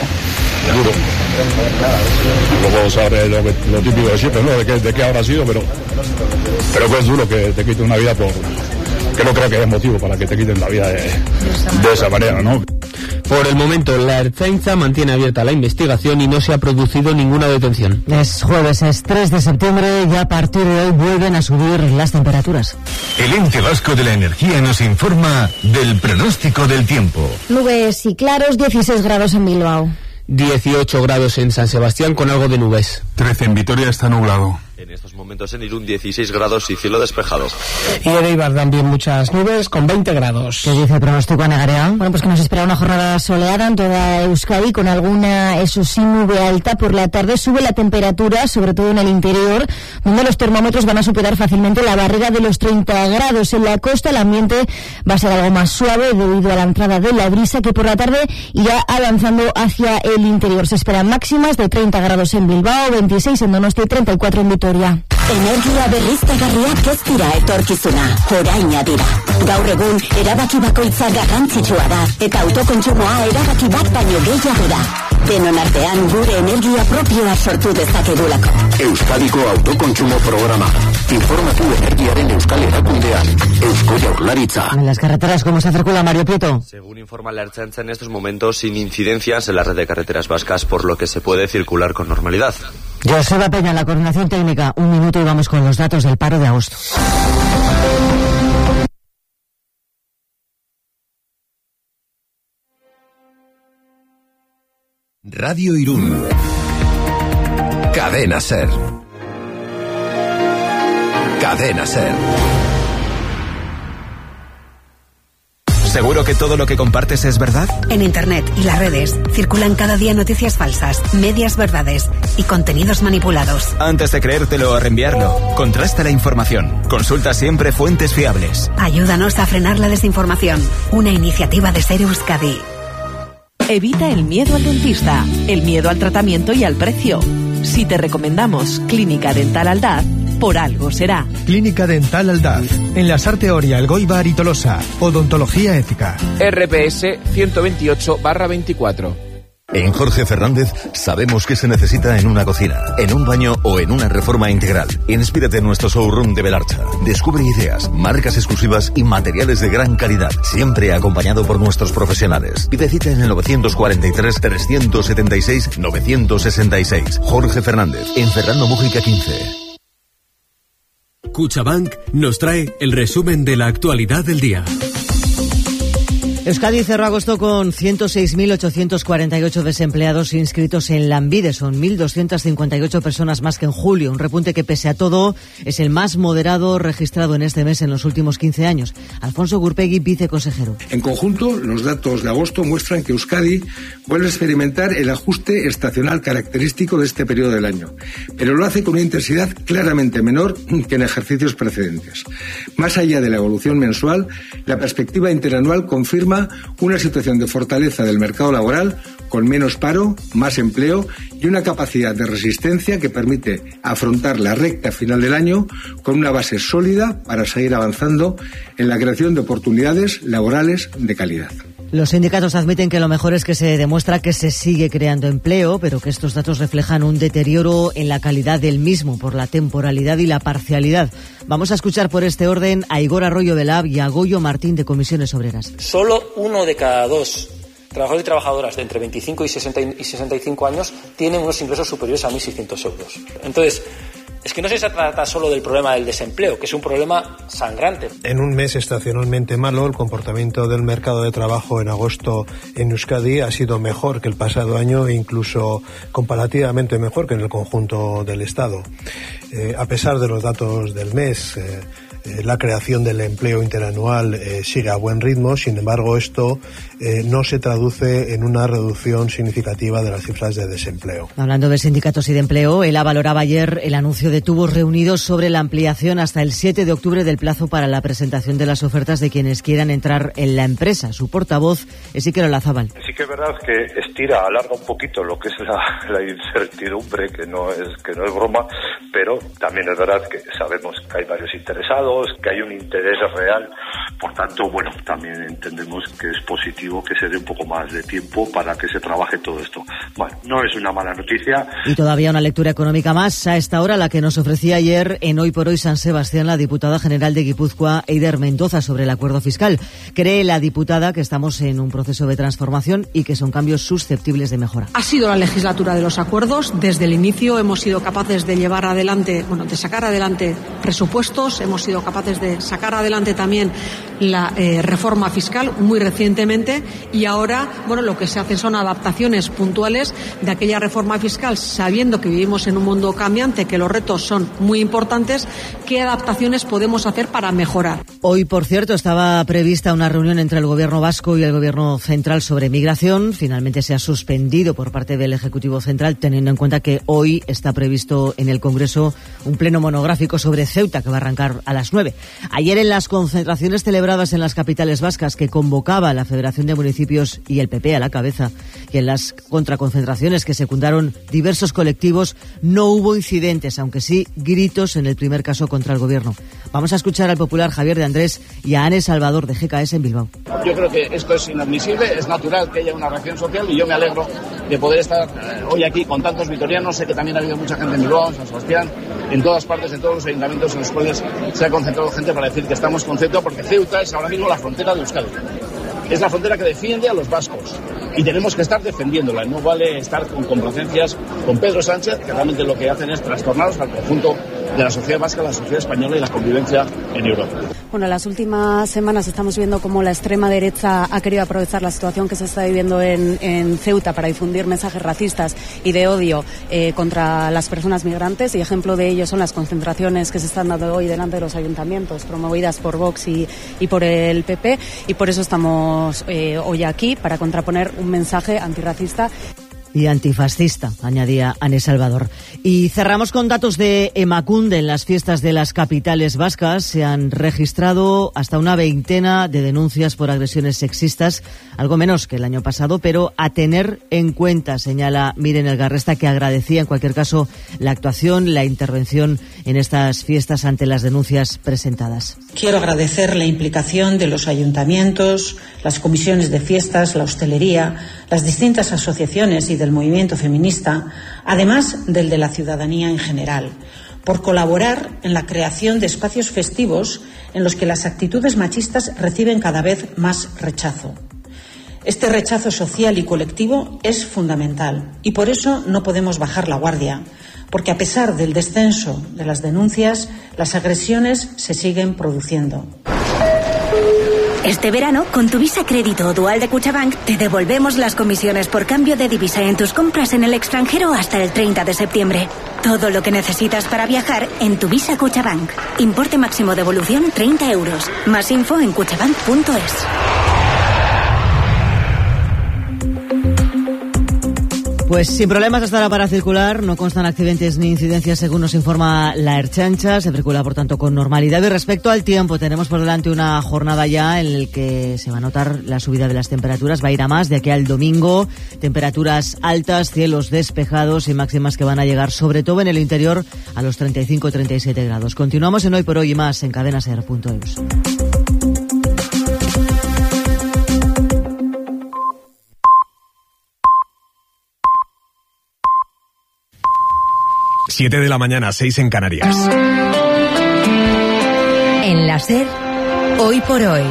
Luego sabré lo típico de siempre, ¿no? De qué habrá sido, pero que es duro que te quite una vida que no creo que haya motivo para que te quiten la vida de esa manera, ¿no? Por el momento, la Ertzaintza mantiene abierta la investigación y no se ha producido ninguna detención. Es jueves, es 3 de septiembre y a partir de hoy vuelven a subir las temperaturas. El Ente Vasco de la Energía nos informa del pronóstico del tiempo. Nubes y claros, 16 grados en Bilbao. 18 grados en San Sebastián con algo de nubes. 13 en Vitoria, está nublado. En estos momentos en Irún 16 grados y cielo despejado. Y en Eibar también muchas nubes con 20 grados. ¿Qué dice el pronóstico, Ana Garea? Bueno, pues que nos espera una jornada soleada en toda Euskadi con alguna, eso sí, nube alta. Por la tarde sube la temperatura, sobre todo en el interior, donde los termómetros van a superar fácilmente la barrera de los 30 grados. En la costa el ambiente va a ser algo más suave debido a la entrada de la brisa, que por la tarde irá avanzando hacia el interior. Se esperan máximas de 30 grados en Bilbao, 26 en Donostia y 34 en Vitoria. Energia berriztagarriak ez dira etorkizuna, oraina dira. Gaur egun, erabaki bakoitza garrantzitsua da, eta autokontsumoa erabaki bat baino gehiago da. Denon artean gure energia propioa sortu dezakegulako. Euskadiko autokontsumo programa. Informatu energiaren euskal erakundean. Eusko Jaurlaritza. En las carreteras, ¿cómo se circula, Mario Prieto? Según informa la Ertzaintza, en estos momentos sin incidencias en la red de carreteras vascas, por lo que se puede circular con normalidad. Joseba Peña, la coordinación técnica. 1 minuto y vamos con los datos del paro de agosto. Radio Irún. Cadena Ser. Cadena Ser. ¿Seguro que todo lo que compartes es verdad? En Internet y las redes circulan cada día noticias falsas, medias verdades y contenidos manipulados. Antes de creértelo o reenviarlo, contrasta la información. Consulta siempre fuentes fiables. Ayúdanos a frenar la desinformación. Una iniciativa de Ser Euskadi. Evita el miedo al dentista, el miedo al tratamiento y al precio. Si te recomendamos Clínica Dental Aldaz, por algo será. Clínica Dental Aldaz, en la Sarteoria, Elgoibar y Tolosa. Odontología ética. RPS 128/24. En Jorge Fernández sabemos que se necesita en una cocina, en un baño o en una reforma integral. Inspírate en nuestro showroom de Belarcha. Descubre ideas, marcas exclusivas y materiales de gran calidad, siempre acompañado por nuestros profesionales. Pide cita en el 943-376-966. Jorge Fernández, en Fernando Mújica 15. Cuchabank nos trae el resumen de la actualidad del día. Euskadi cerró agosto con 106.848 desempleados inscritos en Lanbide. Son 1.258 personas más que en julio. Un repunte que, pese a todo, es el más moderado registrado en este mes en los últimos 15 años. Alfonso Gurpegui, viceconsejero. En conjunto, los datos de agosto muestran que Euskadi vuelve a experimentar el ajuste estacional característico de este periodo del año, pero lo hace con una intensidad claramente menor que en ejercicios precedentes. Más allá de la evolución mensual, la perspectiva interanual confirma una situación de fortaleza del mercado laboral, con menos paro, más empleo y una capacidad de resistencia que permite afrontar la recta final del año con una base sólida para seguir avanzando en la creación de oportunidades laborales de calidad. Los sindicatos admiten que lo mejor es que se demuestra que se sigue creando empleo, pero que estos datos reflejan un deterioro en la calidad del mismo por la temporalidad y la parcialidad. Vamos a escuchar por este orden a Igor Arroyo de Lab y a Goyo Martín de Comisiones Obreras. Solo 1 de cada 2 trabajadores y trabajadoras de entre 25 y 65 años tienen unos ingresos superiores a 1.600 euros. Entonces, es que no se trata solo del problema del desempleo, que es un problema sangrante. En un mes estacionalmente malo, el comportamiento del mercado de trabajo en agosto en Euskadi ha sido mejor que el pasado año e incluso comparativamente mejor que en el conjunto del Estado. A pesar de los datos del mes, la creación del empleo interanual sigue a buen ritmo. Sin embargo, esto no se traduce en una reducción significativa de las cifras de desempleo. Hablando de sindicatos y de empleo, ELA valoraba ayer el anuncio de tubos reunidos sobre la ampliación hasta el 7 de octubre del plazo para la presentación de las ofertas de quienes quieran entrar en la empresa. Su portavoz es Iker Olazábal. Sí que es verdad que alarga un poquito lo que es la incertidumbre, que no es broma, pero también es verdad que sabemos que hay varios interesados, que hay un interés real. Por tanto, bueno, también entendemos que es positivo que se dé un poco más de tiempo para que se trabaje todo esto. Bueno, no es una mala noticia. Y todavía una lectura económica más a esta hora, la que nos ofrecía ayer en Hoy por Hoy San Sebastián la diputada general de Guipúzcoa, Eider Mendoza, sobre el acuerdo fiscal. Cree la diputada que estamos en un proceso de transformación y que son cambios susceptibles de mejora. Ha sido la legislatura de los acuerdos. Desde el inicio hemos sido capaces de llevar adelante, de sacar adelante presupuestos, hemos sido capaces de sacar adelante también la reforma fiscal muy recientemente, y ahora, lo que se hacen son adaptaciones puntuales de aquella reforma fiscal, sabiendo que vivimos en un mundo cambiante, que los retos son muy importantes. ¿Qué adaptaciones podemos hacer para mejorar? Hoy, por cierto, estaba prevista una reunión entre el Gobierno vasco y el Gobierno central sobre migración. Finalmente se ha suspendido por parte del Ejecutivo Central, teniendo en cuenta que hoy está previsto en el Congreso un pleno monográfico sobre Ceuta, que va a arrancar a las 9. Ayer, en las concentraciones celebradas en las capitales vascas que convocaba la Federación de Municipios y el PP a la cabeza, y en las contraconcentraciones que secundaron diversos colectivos, no hubo incidentes, aunque sí gritos en el primer caso contra el Gobierno. Vamos a escuchar al popular Javier de Andrés y a Ane Salvador de GKS en Bilbao. Yo creo que esto es inadmisible, es natural que haya una reacción social, y yo me alegro de poder estar hoy aquí con tantos vitorianos. Sé que también ha habido mucha gente en Bilbao, en San Sebastián, en todas partes, en todos los ayuntamientos en los cuales se ha concentrado gente para decir que estamos con Ceuta, porque Ceuta es ahora mismo la frontera de Euskadi. Es la frontera que defiende a los vascos y tenemos que estar defendiéndola. No vale estar con complacencias con Pedro Sánchez, que realmente lo que hacen es trastornarnos al conjunto de la sociedad vasca, la sociedad española y la convivencia en Europa. Bueno, las últimas semanas estamos viendo cómo la extrema derecha ha querido aprovechar la situación que se está viviendo en Ceuta para difundir mensajes racistas y de odio contra las personas migrantes, y ejemplo de ello son las concentraciones que se están dando hoy delante de los ayuntamientos, promovidas por Vox y por el PP, y por eso estamos hoy aquí, para contraponer un mensaje antirracista y antifascista, añadía Ane Salvador. Y cerramos con datos de Emakunde. En las fiestas de las capitales vascas se han registrado hasta una veintena de denuncias por agresiones sexistas, algo menos que el año pasado, pero a tener en cuenta, señala Miren Elgarresta, que agradecía en cualquier caso la actuación, la intervención en estas fiestas ante las denuncias presentadas. Quiero agradecer la implicación de los ayuntamientos, las comisiones de fiestas, la hostelería, las distintas asociaciones y del movimiento feminista, además del de la ciudadanía en general, por colaborar en la creación de espacios festivos en los que las actitudes machistas reciben cada vez más rechazo. Este rechazo social y colectivo es fundamental y por eso no podemos bajar la guardia, porque a pesar del descenso de las denuncias, las agresiones se siguen produciendo. Este verano, con tu Visa Crédito o Dual de Cuchabank, te devolvemos las comisiones por cambio de divisa en tus compras en el extranjero hasta el 30 de septiembre. Todo lo que necesitas para viajar en tu Visa Cuchabank. Importe máximo devolución 30 euros. Más info en cuchabank.es. Pues sin problemas estará para circular, no constan accidentes ni incidencias según nos informa la Ertzaintza, se circula por tanto con normalidad. Y respecto al tiempo, tenemos por delante una jornada ya en la que se va a notar la subida de las temperaturas, va a ir a más de aquí al domingo, temperaturas altas, cielos despejados y máximas que van a llegar sobre todo en el interior a los 35-37 grados. Continuamos en Hoy por Hoy y más en cadenaser.eus. Siete de la mañana, 6 en Canarias. En la SER, Hoy por Hoy,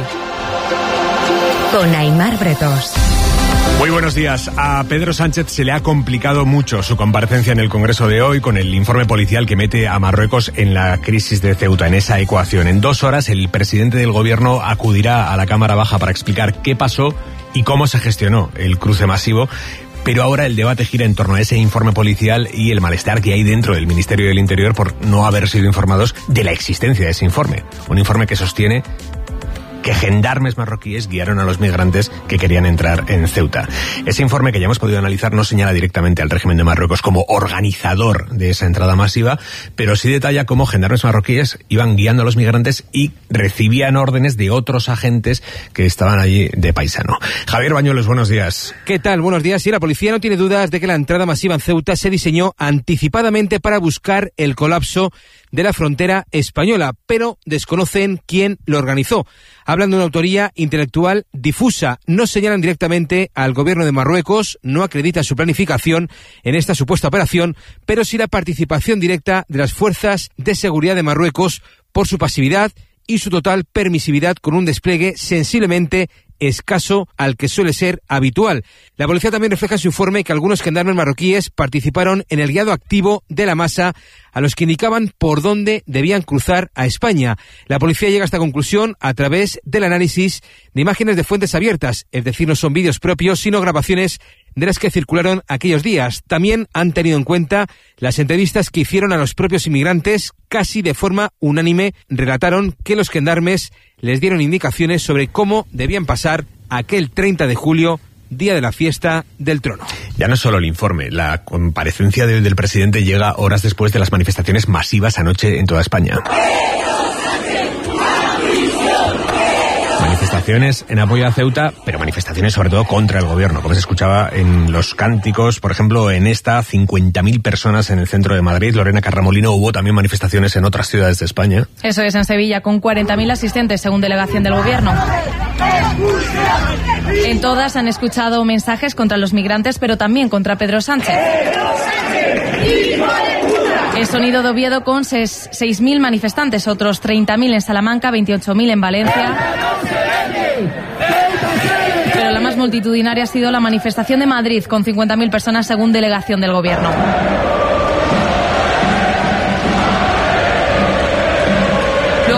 con Aimar Bretos. Muy buenos días. A Pedro Sánchez se le ha complicado mucho su comparecencia en el Congreso de hoy con el informe policial que mete a Marruecos en la crisis de Ceuta, en esa ecuación. En 2 horas el presidente del gobierno acudirá a la Cámara Baja para explicar qué pasó y cómo se gestionó el cruce masivo. Pero ahora el debate gira en torno a ese informe policial y el malestar que hay dentro del Ministerio del Interior por no haber sido informados de la existencia de ese informe. Un informe que sostiene que gendarmes marroquíes guiaron a los migrantes que querían entrar en Ceuta. Ese informe, que ya hemos podido analizar, no señala directamente al régimen de Marruecos como organizador de esa entrada masiva, pero sí detalla cómo gendarmes marroquíes iban guiando a los migrantes y recibían órdenes de otros agentes que estaban allí de paisano. Javier Bañuelos, buenos días. ¿Qué tal? Buenos días. Sí, la policía no tiene dudas de que la entrada masiva en Ceuta se diseñó anticipadamente para buscar el colapso de la frontera española, pero desconocen quién lo organizó. Hablan de una autoría intelectual difusa, no señalan directamente al gobierno de Marruecos, no acreditan su planificación en esta supuesta operación, pero sí la participación directa de las fuerzas de seguridad de Marruecos por su pasividad y su total permisividad, con un despliegue sensiblemente escaso al que suele ser habitual. La policía también refleja en su informe que algunos gendarmes marroquíes participaron en el guiado activo de la masa a los que indicaban por dónde debían cruzar a España. La policía llega a esta conclusión a través del análisis de imágenes de fuentes abiertas, es decir, no son vídeos propios, sino grabaciones de las que circularon aquellos días. También han tenido en cuenta las entrevistas que hicieron a los propios inmigrantes. Casi de forma unánime relataron que los gendarmes les dieron indicaciones sobre cómo debían pasar aquel 30 de julio, día de la fiesta del trono. Ya no solo el informe, la comparecencia del presidente llega horas después de las manifestaciones masivas anoche en toda España. Manifestaciones en apoyo a Ceuta, pero manifestaciones sobre todo contra el gobierno, como se escuchaba en los cánticos. Por ejemplo, en esta, 50.000 personas en el centro de Madrid. Lorena Carramolino, hubo también manifestaciones en otras ciudades de España. Eso es, en Sevilla, con 40.000 asistentes, según delegación del gobierno. En todas han escuchado mensajes contra los migrantes, pero también contra Pedro Sánchez. El Sonido de Oviedo con 6.000 manifestantes, otros 30.000 en Salamanca, 28.000 en Valencia. Pero la más multitudinaria ha sido la manifestación de Madrid, con 50.000 personas, según delegación del gobierno.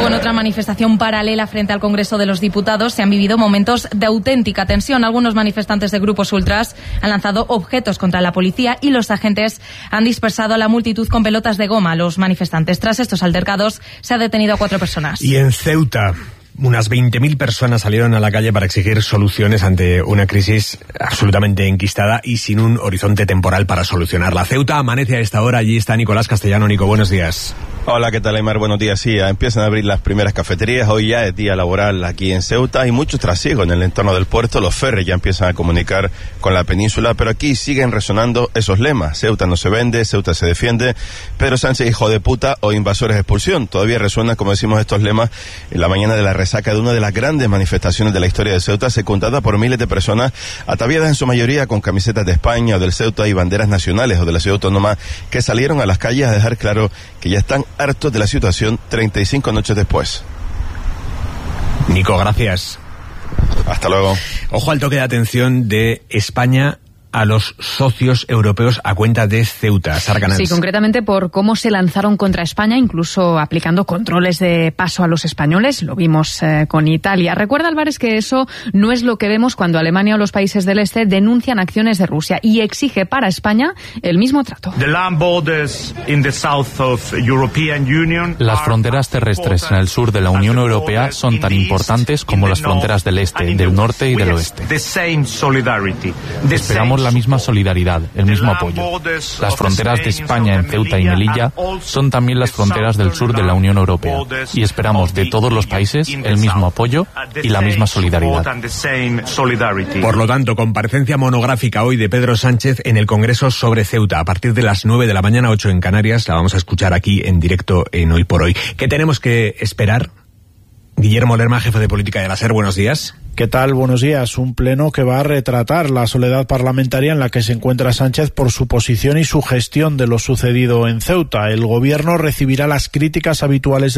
Luego, en otra manifestación paralela frente al Congreso de los Diputados, se han vivido momentos de auténtica tensión. Algunos manifestantes de grupos ultras han lanzado objetos contra la policía y los agentes han dispersado a la multitud con pelotas de goma. Los manifestantes, tras estos altercados, se ha detenido a 4 personas. Y en Ceuta, unas 20.000 personas salieron a la calle para exigir soluciones ante una crisis absolutamente enquistada y sin un horizonte temporal para solucionarla. Ceuta amanece a esta hora, allí está Nicolás Castellano. Nico, buenos días. Hola, ¿qué tal, Aymar? Buenos días. Sí, empiezan a abrir las primeras cafeterías. Hoy ya es día laboral aquí en Ceuta. Hay mucho trasiego en el entorno del puerto. Los ferries ya empiezan a comunicar con la península, pero aquí siguen resonando esos lemas. Ceuta no se vende, Ceuta se defiende. Pedro Sánchez, hijo de puta, o invasores, expulsión. Todavía resuenan, como decimos, estos lemas en la mañana de la resaca de una de las grandes manifestaciones de la historia de Ceuta, secundada por miles de personas ataviadas en su mayoría con camisetas de España o del Ceuta y banderas nacionales o de la ciudad autónoma, que salieron a las calles a dejar claro que ya están hartos de la situación 35 noches después. Nico, gracias. Hasta luego. Ojo al toque de atención de España a los socios europeos a cuenta de Ceuta. Sarganans. Sí, concretamente por cómo se lanzaron contra España, incluso aplicando controles de paso a los españoles. Lo vimos con Italia. Recuerda, Álvarez, que eso no es lo que vemos cuando Alemania o los países del este denuncian acciones de Rusia y exige para España el mismo trato. Las fronteras terrestres en el sur de la Unión Europea son tan importantes como las fronteras del este, del norte y del oeste. Esperamos la misma solidaridad, el mismo apoyo. Las fronteras de España en Ceuta y Melilla son también las fronteras del sur de la Unión Europea y esperamos de todos los países el mismo apoyo y la misma solidaridad. Por lo tanto, comparecencia monográfica hoy de Pedro Sánchez en el Congreso sobre Ceuta. A partir de las 9 de la mañana, 8 en Canarias, la vamos a escuchar aquí en directo en Hoy por Hoy. ¿Qué tenemos que esperar? Guillermo Lerma, jefe de política de la SER, buenos días. ¿Qué tal? Buenos días. Un pleno que va a retratar la soledad parlamentaria en la que se encuentra Sánchez por su posición y su gestión de lo sucedido en Ceuta. El gobierno recibirá las críticas habituales